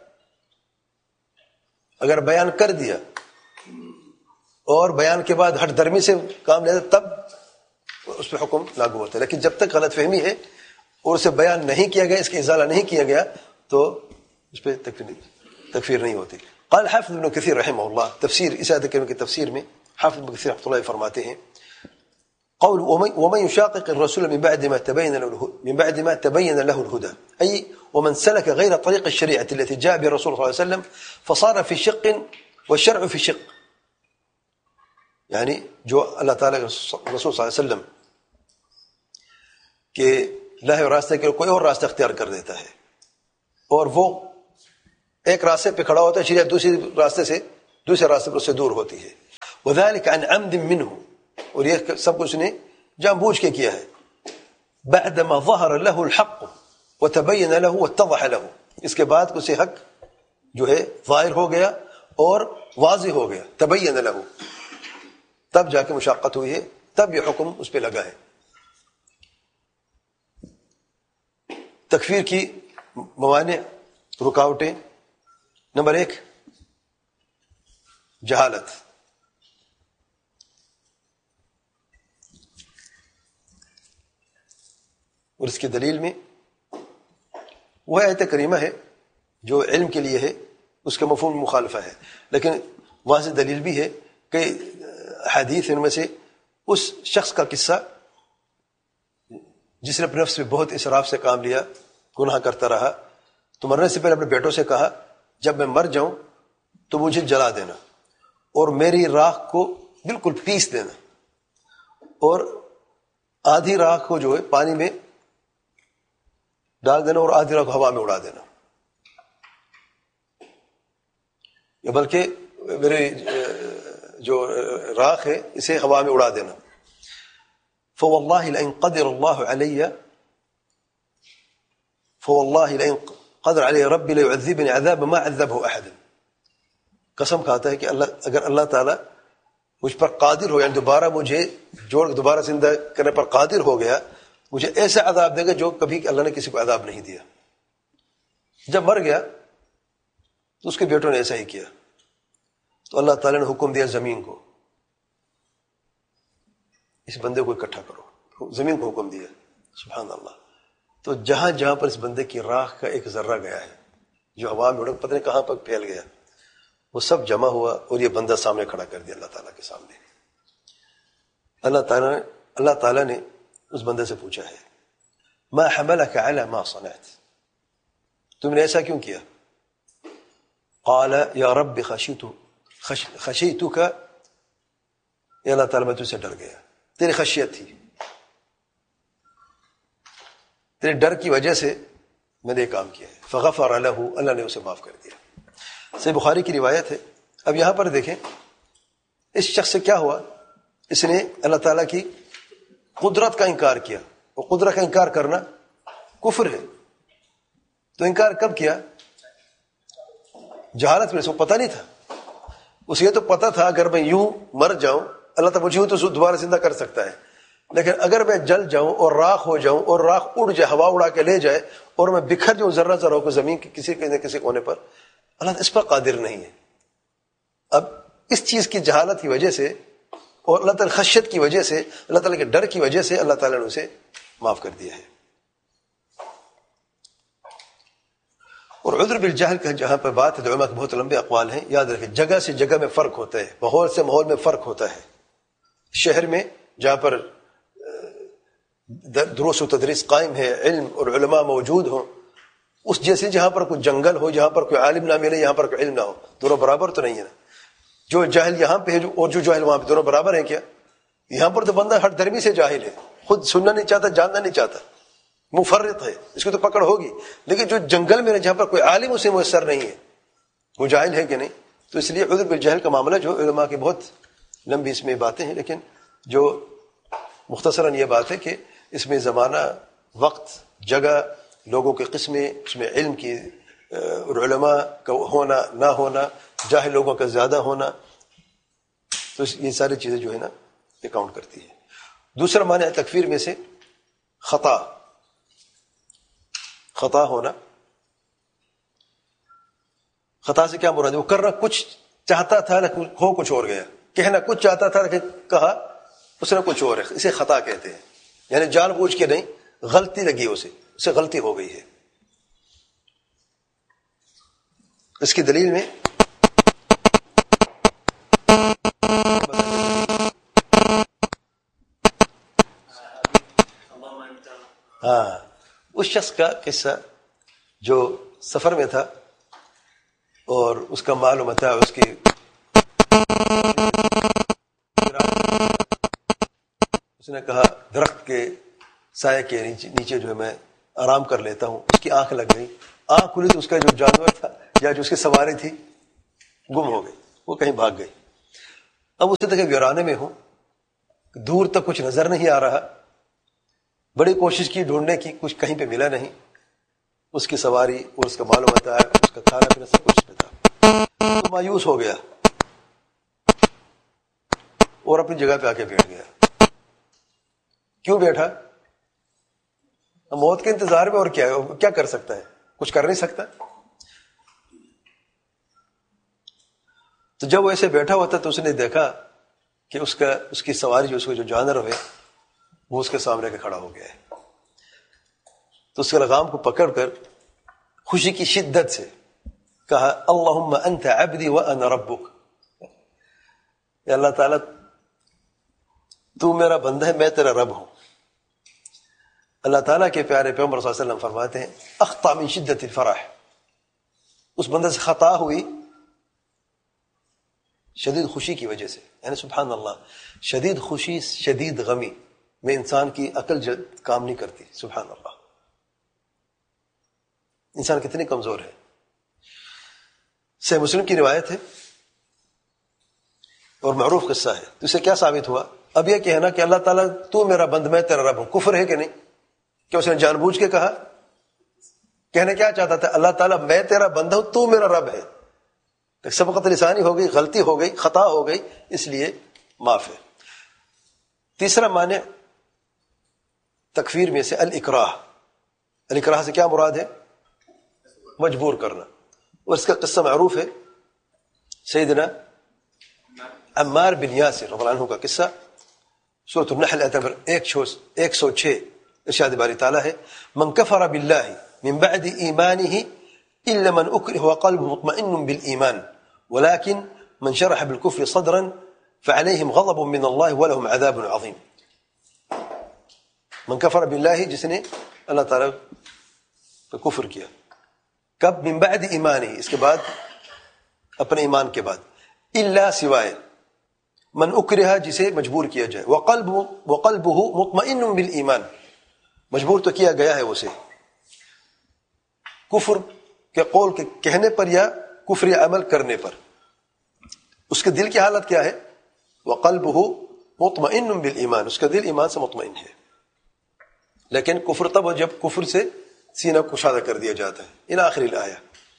اگر بیان کر دیا اور بیان کے بعد ہٹ درمی سے کام لیتا تب اس پہ حکم لاگو ہوتا ہے. لیکن جب تک غلط فہمی ہے اور اسے بیان نہیں کیا گیا، اس کا ازالہ نہیں کیا گیا، تو اس پہ تکفیر نہیں ہوتی. قال حافظ ابن کثیر رحمہ اللہ، تفسیر اس آیت کریمہ کی تفسیر میں حافظ ابن کثیر رحمۃ اللہ فرماتے ہیں قول ومن يشاقق الرسول من بعد ما تبين له من بعد ما تبين له الهدى، أي ومن سلك غير طريق الشريعة التي جاء بها الرسول صلى الله عليه وسلم فصار في شق والشرع في شق. یعنی جو اللہ تعالیٰ کے رسول صلی اللہ علیہ وسلم کے لاہے ہوئے راستے کے کوئی اور راستہ اختیار کر دیتا ہے، اور وہ ایک راستے پہ کھڑا ہوتا ہے، شریعت دوسری راستے سے دوسرے راستے پر اس سے دور ہوتی ہے. وذلك عن عمد منه، اور یہ سب کچھ نے جان بوجھ کے کیا ہے. بعدما ظهر له الحق وتبين له واتضح له، اس کے بعد اسے حق جو ہے ظاہر ہو گیا اور واضح ہو گیا. تبین له، تب جا کے مشقت ہوئی ہے، تب یہ حکم اس پہ لگا ہے. تکفیر کی موانع، رکاوٹیں. نمبر ایک، جہالت. اور اس کی دلیل میں وہ آیت کریمہ ہے جو علم کے لیے ہے، اس کے مفہوم میں مخالفہ ہے، لیکن واضح دلیل بھی ہے کہ حدیث ان میں سے اس شخص کا قصہ جس نے اپنے نفس میں بہت اسراف سے کام لیا، گناہ کرتا رہا، تو مرنے سے پہلے اپنے بیٹوں سے کہا جب میں مر جاؤں تو مجھے جلا دینا اور میری راکھ کو بالکل پیس دینا، اور آدھی راکھ کو جو ہے پانی میں ڈال دینا اور آدھی راکھ ہوا میں اڑا دینا، یا بلکہ میری جو راکھ ہے اسے ہوا میں اڑا دینا. فوالله لئن قدر الله علي فوالله لئن قدر علي ربي ليعذبني عذابا ما عذبه احد. قسم کھاتا ہے کہ اللہ اگر اللہ تعالی مجھ پر قادر ہو، یعنی دوبارہ مجھے جوڑ دوبارہ زندہ کرنے پر قادر ہو گیا، مجھے ایسا عذاب دے گا جو کبھی اللہ نے کسی کو عذاب نہیں دیا. جب مر گیا تو اس کے بیٹوں نے ایسا ہی کیا، تو اللہ تعالی نے حکم دیا زمین کو، اس بندے کو اکٹھا کرو. زمین کو حکم دیا، سبحان اللہ. تو جہاں جہاں پر اس بندے کی راکھ کا ایک ذرہ گیا ہے جو ہوا میں اڑ پتہ نہیں کہاں پر پھیل گیا، وہ سب جمع ہوا اور یہ بندہ سامنے کھڑا کر دیا اللہ تعالیٰ کے سامنے. اللہ تعالیٰ نے اللہ تعالیٰ نے اس بندے سے پوچھا ہے ما حملك على ما صنعت، تم نے ایسا کیوں کیا؟ قال یا رب خشیت خشیتک، یا اللہ تعالیٰ میں تجھ سے ڈر گیا، تیری خشیت تھی، تیرے ڈر کی وجہ سے میں نے یہ کام کیا ہے. فغفر له، اللہ نے اسے معاف کر دیا. صحیح بخاری کی روایت ہے. اب یہاں پر دیکھیں اس شخص سے کیا ہوا، اس نے اللہ تعالیٰ کی قدرت کا انکار کیا، اور قدرت کا انکار کرنا کفر ہے. تو انکار کب کیا؟ جہالت میں، اس کو پتہ نہیں تھا. اسے یہ تو پتہ تھا اگر میں یوں مر جاؤں اللہ تعالیٰ مجھے یوں تو دوبارہ زندہ کر سکتا ہے، لیکن اگر میں جل جاؤں اور راکھ ہو جاؤں اور راکھ اڑ جائے، ہوا اڑا کے لے جائے، اور میں بکھر جاؤں ذرہ ذرہ ہو کے زمین کے کسی کسی کونے پر، اللہ اس پر قادر نہیں ہے. اب اس چیز کی جہالت کی وجہ سے اور اللہ تعالیٰ خشیت کی وجہ سے، اللہ تعالیٰ کے ڈر کی وجہ سے اللہ تعالیٰ نے اسے معاف کر دیا ہے. اور عذر بالجہل کا جہاں پر بات ہے تو علماء کے بہت لمبے اقوال ہیں. یاد رکھیں جگہ سے جگہ میں فرق ہوتا ہے، ماحول سے ماحول میں فرق ہوتا ہے. شہر میں جہاں پر دروس و تدریس قائم ہے، علم اور علماء موجود ہوں، اس جیسے جہاں پر کوئی جنگل ہو، جہاں پر کوئی عالم نہ ملے، یہاں پر کوئی علم نہ ہو، دونوں برابر تو نہیں ہے نا. جو جاہل یہاں پہ ہے اور جو جاہل وہاں پہ، دونوں برابر ہیں کیا؟ یہاں پر تو بندہ ہر درمی سے جاہل ہے، خود سننا نہیں چاہتا، جاننا نہیں چاہتا، مفرط ہے، اس کو تو پکڑ ہوگی. لیکن جو جنگل میں جہاں پر کوئی عالم اسے میسر نہیں ہے، وہ جاہل ہے کہ نہیں. تو اس لیے عذر بالجہل کا معاملہ جو علماء کی بہت لمبی اس میں باتیں ہیں، لیکن جو مختصراً یہ بات ہے کہ اس میں زمانہ، وقت، جگہ، لوگوں کے قسمیں، اس میں علم کی اور علماء کا ہونا نہ ہونا، جاہل لوگوں کا زیادہ ہونا، تو یہ ساری چیزیں جو ہے نا یہ کاؤنٹ کرتی ہے. دوسرا معنی ہے تکفیر میں سے خطا، خطا ہونا. خطا سے کیا مراد ہے؟ وہ کرنا کچھ چاہتا تھا لیکن ہو کچھ اور گیا، کہنا کچھ چاہتا تھا لیکن کہا اس نے کچھ اور ہے، اسے خطا کہتے ہیں. یعنی جان بوجھ کے نہیں، غلطی لگی اسے اسے غلطی ہو گئی ہے. اس کی دلیل میں ہاں اس شخص کا قصہ جو سفر میں تھا اور اس کا مال و متاع اس کی اس نے کہا درخت کے سائے کے نیچے نیچے جو ہے میں آرام کر لیتا ہوں. اس کی آنکھ لگ گئی, آنکھ کھلی تو اس کا جو جانور تھا یا جو اس کی سواری تھی گم ہو گئی, وہ کہیں بھاگ گئی. اب اسی طرح ویرانے میں ہوں, دور تک کچھ نظر نہیں آ رہا, بڑی کوشش کی ڈھونڈنے کی, کچھ کہیں پہ ملا نہیں. اس کی سواری اور اس کا مال و متاع, اس کا کھانا پینا سب کچھ تھا. تو مایوس ہو گیا اور اپنی جگہ پہ آ کے بیٹھ گیا. کیوں بیٹھا؟ موت کے انتظار میں, اور کیا کیا کر سکتا ہے؟ کچھ کر نہیں سکتا. تو جب وہ ایسے بیٹھا ہوا تھا تو اس نے دیکھا کہ اس کا اس کی سواری جو اس کو جو جانور ہوئے وہ اس کے سامنے کے کھڑا ہو گیا ہے. تو اس کے لگام کو پکڑ کر خوشی کی شدت سے کہا اللہم انت عبدی وانا ربک, یا اللہ تعالیٰ تو میرا بندہ ہے, میں تیرا رب ہوں. اللہ تعالیٰ کے پیارے پیغمبر صلی اللہ علیہ وسلم فرماتے ہیں اخطا من شدت الفرح, اس بندے سے خطا ہوئی شدید خوشی کی وجہ سے. یعنی سبحان اللہ, شدید خوشی شدید غمی میں انسان کی عقل جلد کام نہیں کرتی. سبحان اللہ, انسان کتنی کمزور ہے. صحیح مسلم کی روایت ہے اور معروف قصہ ہے. تو اسے کیا ثابت ہوا؟ اب یہ کہنا کہ اللہ تعالیٰ تو میرا بند میں تیرا رب ہوں, کفر ہے کہ نہیں؟ کیا اس نے جان بوجھ کے کہا؟ کہنے کیا چاہتا تھا؟ اللہ تعالیٰ میں تیرا بندہ ہوں, تو میرا رب ہے. سبقت لسانی ہو گئی, غلطی ہو گئی, خطا ہو گئی, اس لیے معاف ہے. تیسرا معنی تکفیر میں سے الاکراہ. الاکراہ سے کیا مراد ہے؟ مجبور کرنا. اور اس کا قصہ معروف ہے, سیدنا عمار بن یاسر رضی اللہ عنہ کا قصہ. سورۃ النحل آیت نمبر ایک سو چھ ارشاد باری تعالیٰ ہے من کفر باللہ من بعد ایمانہ الا من اکرہ وقلبہ مطمئن بالایمان ولكن من شرح بالكفر صدرا فعليهم غضب من الله ولهم عذاب عظیم. من کفر باللہ, جس نے اللہ تعالیٰ پہ کفر کیا. کب؟ من بعد ایمانہ, اس کے بعد, اپنے ایمان کے بعد. الا, سوائے, من اکرہ, جسے مجبور کیا جائے. وقلبہ وقلبہ مطمئن بالایمان, مجبور تو کیا گیا ہے اسے کفر کے قول کے کہنے پر یا کفر عمل کرنے پر. اس کے دل کی حالت کیا ہے؟ وقلبہ مطمئن بالایمان, اس کا دل ایمان سے مطمئن ہے. لیکن کفر تب ہو جب کفر سے سینہ کشادہ کر دیا جاتا ہے. الى آخر الآیہ.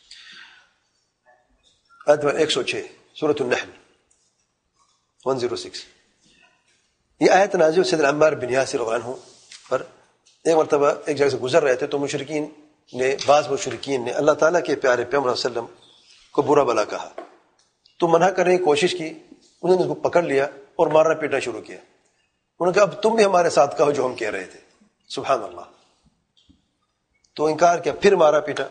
آیت ایک سو چھ سورۃ النحل ایک سو چھ. یہ آیت نازل سیدنا عمار بن یاسر رضی اللہ عنہ پر. ایک مرتبہ ایک جگہ سے گزر رہے تھے تو مشرکین نے, بعض مشرکین نے اللہ تعالیٰ کے پیارے پیغمبر صلی اللہ علیہ وسلم کو برا بلا کہا. تو منع کرنے کی کوشش کی, انہوں نے اس کو پکڑ لیا اور مارنا پیٹنا شروع کیا. انہوں نے کہا اب تم بھی ہمارے ساتھ کہو جو ہم کہہ رہے تھے. سبحان اللہ. تو انکار کیا, پھر مارا پیٹا.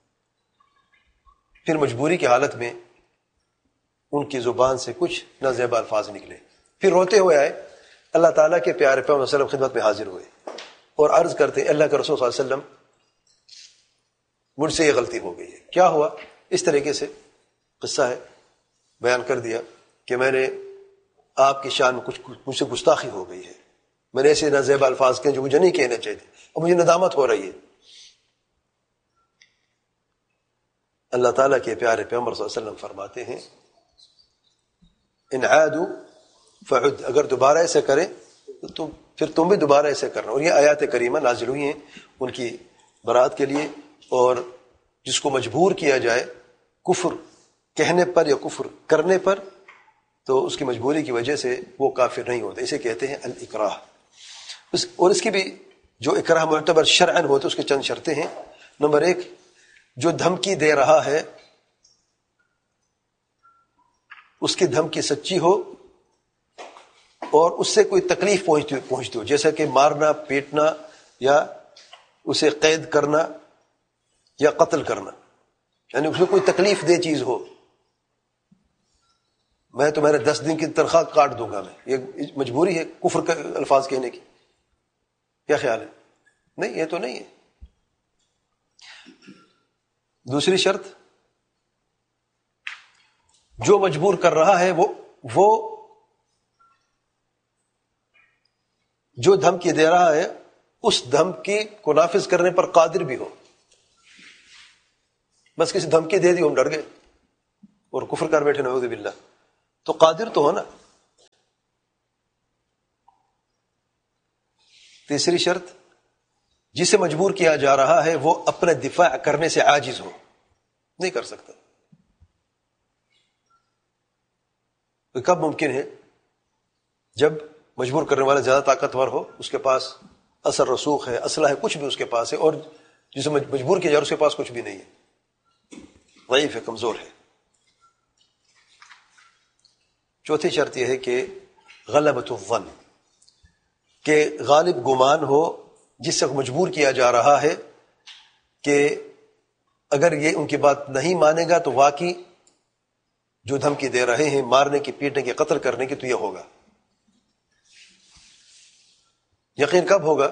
پھر مجبوری کی حالت میں ان کی زبان سے کچھ نازیبا الفاظ نکلے. پھر روتے ہوئے آئے, اللہ تعالیٰ کے پیارے پیغمبر صلی اللہ علیہ وسلم خدمت میں حاضر ہوئے اور عرض کرتے اللہ کے رسول صلی اللہ علیہ وسلم مجھ سے یہ غلطی ہو گئی ہے. کیا ہوا؟ اس طریقے سے قصہ ہے, بیان کر دیا کہ میں نے آپ کی شان میں کچھ مجھ سے گستاخی ہو گئی ہے, میں نے ایسے نازیبا الفاظ کہے جو مجھے نہیں کہنے چاہیے اور مجھے ندامت ہو رہی ہے. اللہ تعالیٰ کے پیارے پیغمبر صلی اللہ علیہ وسلم فرماتے ہیں ان عادوا فعد, اگر دوبارہ ایسے کرے تو پھر تم بھی دوبارہ ایسے کرنا. اور یہ آیات کریمہ نازل ہوئی ہیں ان کی برات کے لیے. اور جس کو مجبور کیا جائے کفر کہنے پر یا کفر کرنے پر تو اس کی مجبوری کی وجہ سے وہ کافر نہیں ہوتا. اسے کہتے ہیں الاکراہ. اور اس کی بھی جو اکراہ معتبر شرعاً ہوتے اس کے چند شرطیں ہیں. نمبر ایک, جو دھمکی دے رہا ہے اس کی دھمکی سچی ہو اور اس سے کوئی تکلیف پہنچتی پہنچتی ہو, جیسا کہ مارنا پیٹنا یا اسے قید کرنا یا قتل کرنا, یعنی اس میں کوئی تکلیف دہ چیز ہو. میں تو میرے دس دن کی تنخواہ کاٹ دوں گا, میں, یہ مجبوری ہے کفر کے الفاظ کہنے کی. کیا خیال ہے؟ نہیں, یہ تو نہیں ہے. دوسری شرط, جو مجبور کر رہا ہے وہ وہ جو دھمکی دے رہا ہے اس دھمکی کو نافذ کرنے پر قادر بھی ہو. بس کسی دھمکی دے دی ہم ڈر گئے اور کفر کر بیٹھے نعوذ باللہ, تو قادر تو ہو نا. تیسری شرط, جسے مجبور کیا جا رہا ہے وہ اپنے دفاع کرنے سے عاجز ہو, نہیں کر سکتا. تو کب ممکن ہے؟ جب مجبور کرنے والا زیادہ طاقتور ہو, اس کے پاس اثر رسوخ ہے, اسلحہ ہے, کچھ بھی اس کے پاس ہے, اور جسے مجبور کیا جا رہا ہے اس کے پاس کچھ بھی نہیں ہے, ضعیف ہے, کمزور ہے. چوتھی شرط یہ ہے کہ غلبۃ الظن, کہ غالب گمان ہو جس سے مجبور کیا جا رہا ہے کہ اگر یہ ان کی بات نہیں مانے گا تو واقعی جو دھمکی دے رہے ہیں مارنے کی, پیٹنے کی, قتل کرنے کی, تو یہ ہوگا. یقین کب ہوگا؟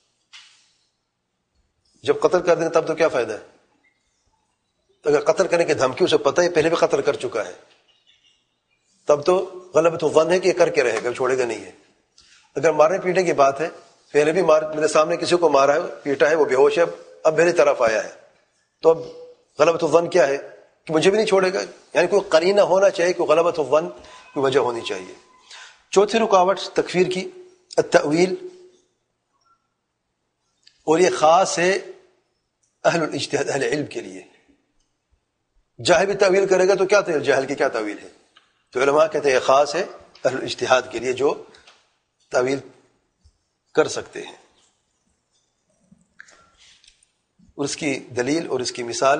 جب قتل کر دیں تب تو کیا فائدہ ہے؟ اگر قتل کرنے کی دھمکی اسے پتہ ہے پہلے بھی قتل کر چکا ہے, تب تو غلبۃ الظن ہے کہ یہ کر کے رہے گا, چھوڑے گا نہیں ہے. اگر مارنے پیٹنے کی بات ہے, پہلے بھی مار میرے سامنے کسی کو مارا ہے, پیٹا ہے, وہ بے ہوش ہے, اب میری طرف آیا ہے, تو اب غلبۃ الظن کیا ہے کہ مجھے بھی نہیں چھوڑے گا. یعنی کوئی قرینہ ہونا چاہیے, کوئی غلبۃ الظن کی وجہ ہونی چاہیے. چوتھی رکاوٹ تکفیر کی التأویل, اور یہ خاص ہے اہل الاجتہاد, اہل علم کے لیے. جاہل بھی تعویل کرے گا تو کیا تعویل, جاہل کی کیا تعویل ہے؟ تو علماء کہتے ہیں یہ خاص ہے اہل الاجتہاد کے لیے جو تعویل کر سکتے ہیں. اور اس کی دلیل اور اس کی مثال,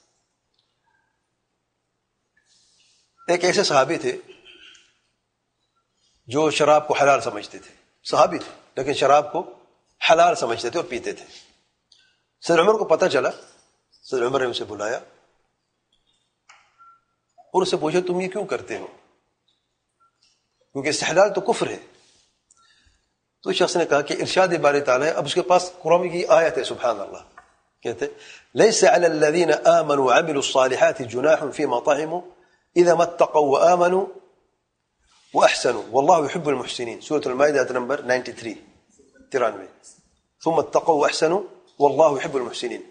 ایک ایسے صحابی تھے جو شراب کو حلال سمجھتے تھے, صحابی تھے لیکن شراب کو حلال سمجھتے تھے اور پیتے تھے. سید عمر کو پتہ چلا, سید عمر نے اسے بلایا اور اسے پوچھا تم یہ کیوں کرتے ہو, کیونکہ استحلال تو کفر ہے. تو شخص نے کہا کہ ارشاد باری تعالیٰ ہے. اب اس کے پاس قرآن کی آیت ہے, سبحان اللہ, کہتے لیس علی الذین آمنوا وعملوا الصالحات جناح فیما طعموا اذا ما اتقوا وآمنوا واحسنوا واللہ يحب المحسنین. سورۃ المائدہ آیت نمبر ترانوے ترانوے ثم اتقوا واحسنوا واللہ يحب المحسنین.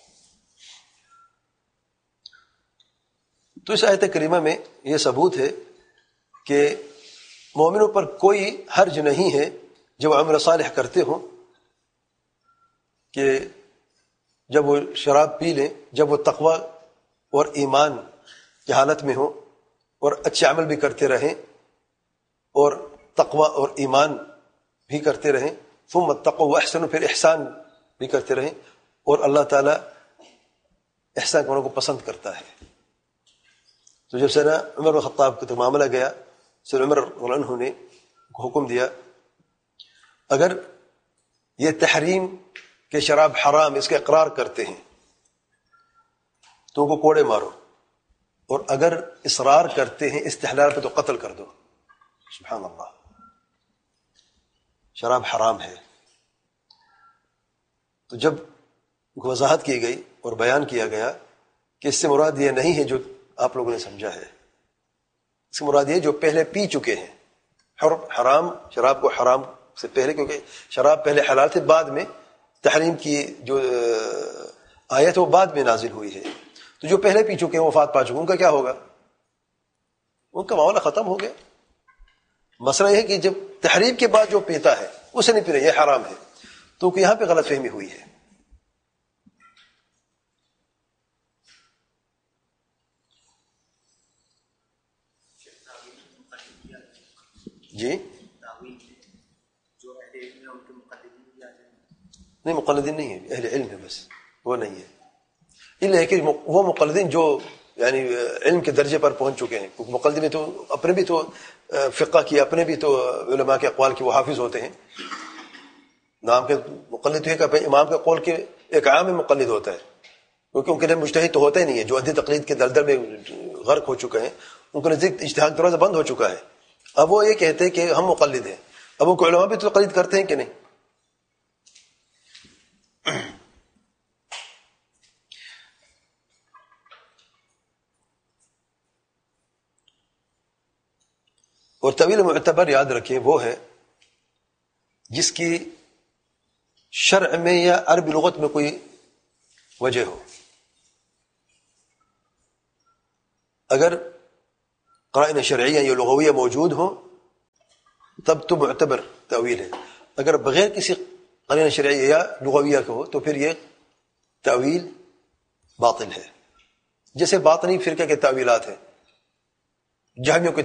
تو اس آیت کریمہ میں یہ ثبوت ہے کہ مومنوں پر کوئی حرج نہیں ہے جب عمل صالح کرتے ہوں, کہ جب وہ شراب پی لیں, جب وہ تقوی اور ایمان کی حالت میں ہوں اور اچھے عمل بھی کرتے رہیں اور تقوی اور ایمان بھی کرتے رہیں, ثم اتقوا واحسنوا, پھر احسان بھی کرتے رہیں, اور اللہ تعالیٰ احسان کرنے کو پسند کرتا ہے. تو جب سیدنا عمر بن خطاب کو معاملہ گیا, سیدنا عمر رضی اللہ عنہ نے حکم دیا اگر یہ تحریم کہ شراب حرام اس کا اقرار کرتے ہیں تو ان کو کوڑے مارو, اور اگر اصرار کرتے ہیں استحلال پہ تو قتل کر دو. سبحان اللہ, شراب حرام ہے. تو جب وضاحت کی گئی اور بیان کیا گیا کہ اس سے مراد یہ نہیں ہے جو آپ لوگوں نے سمجھا ہے, اس سے مراد یہ جو پہلے پی چکے ہیں. حرام شراب کو حرام سے پہلے, کیونکہ شراب پہلے حلال تھے, بعد میں تحریم کی جو آیت وہ بعد میں نازل ہوئی ہے. تو جو پہلے پی چکے ہیں, وفات پا چکے ہیں, ان کا کیا ہوگا؟ ان کا معاملہ ختم ہو گیا. مسئلہ یہ ہے کہ جب تحریم کے بعد جو پیتا ہے اسے نہیں پینا, یہ حرام ہے. تو یہاں پہ غلط فہمی ہوئی ہے. جی نہیں, مقلدین نہیں ہے, اہل علم ہے بس, وہ نہیں ہے. اللہ ہے کہ وہ مقلدین جو یعنی علم کے درجے پر پہنچ چکے ہیں. مقلدین تو اپنے بھی تو فقہ کی, اپنے بھی تو علماء کے اقوال کے وہ حافظ ہوتے ہیں. نام کے مقلد تو ہے کہ امام کے قول کے ایک عام مقلد ہوتا ہے, کیونکہ ان کے لیے مجتہد تو ہوتا ہی نہیں ہے. جو ادھی تقلید کے دلدل میں غرق ہو چکے ہیں ان کے نزدیک اجتہاد دروازہ بند ہو چکا ہے. اب وہ یہ کہتے ہیں کہ ہم مقلد ہیں. اب ان کو علماء بھی تو تقلید کرتے ہیں کہ نہیں؟ اور طویل معتبر یاد رکھیں وہ ہے جس کی شرع میں یا عربی لغت میں کوئی وجہ ہو. اگر قرائن شرعیہ یا لغویہ موجود ہوں تب تو معتبر تأویل ہے. اگر بغیر کسی قرائن شرعیہ یا لغویہ کے ہو تو پھر یہ تأویل باطل ہے. جیسے باطنی فرقہ کے تأویلات ہیں، جہمیوں کے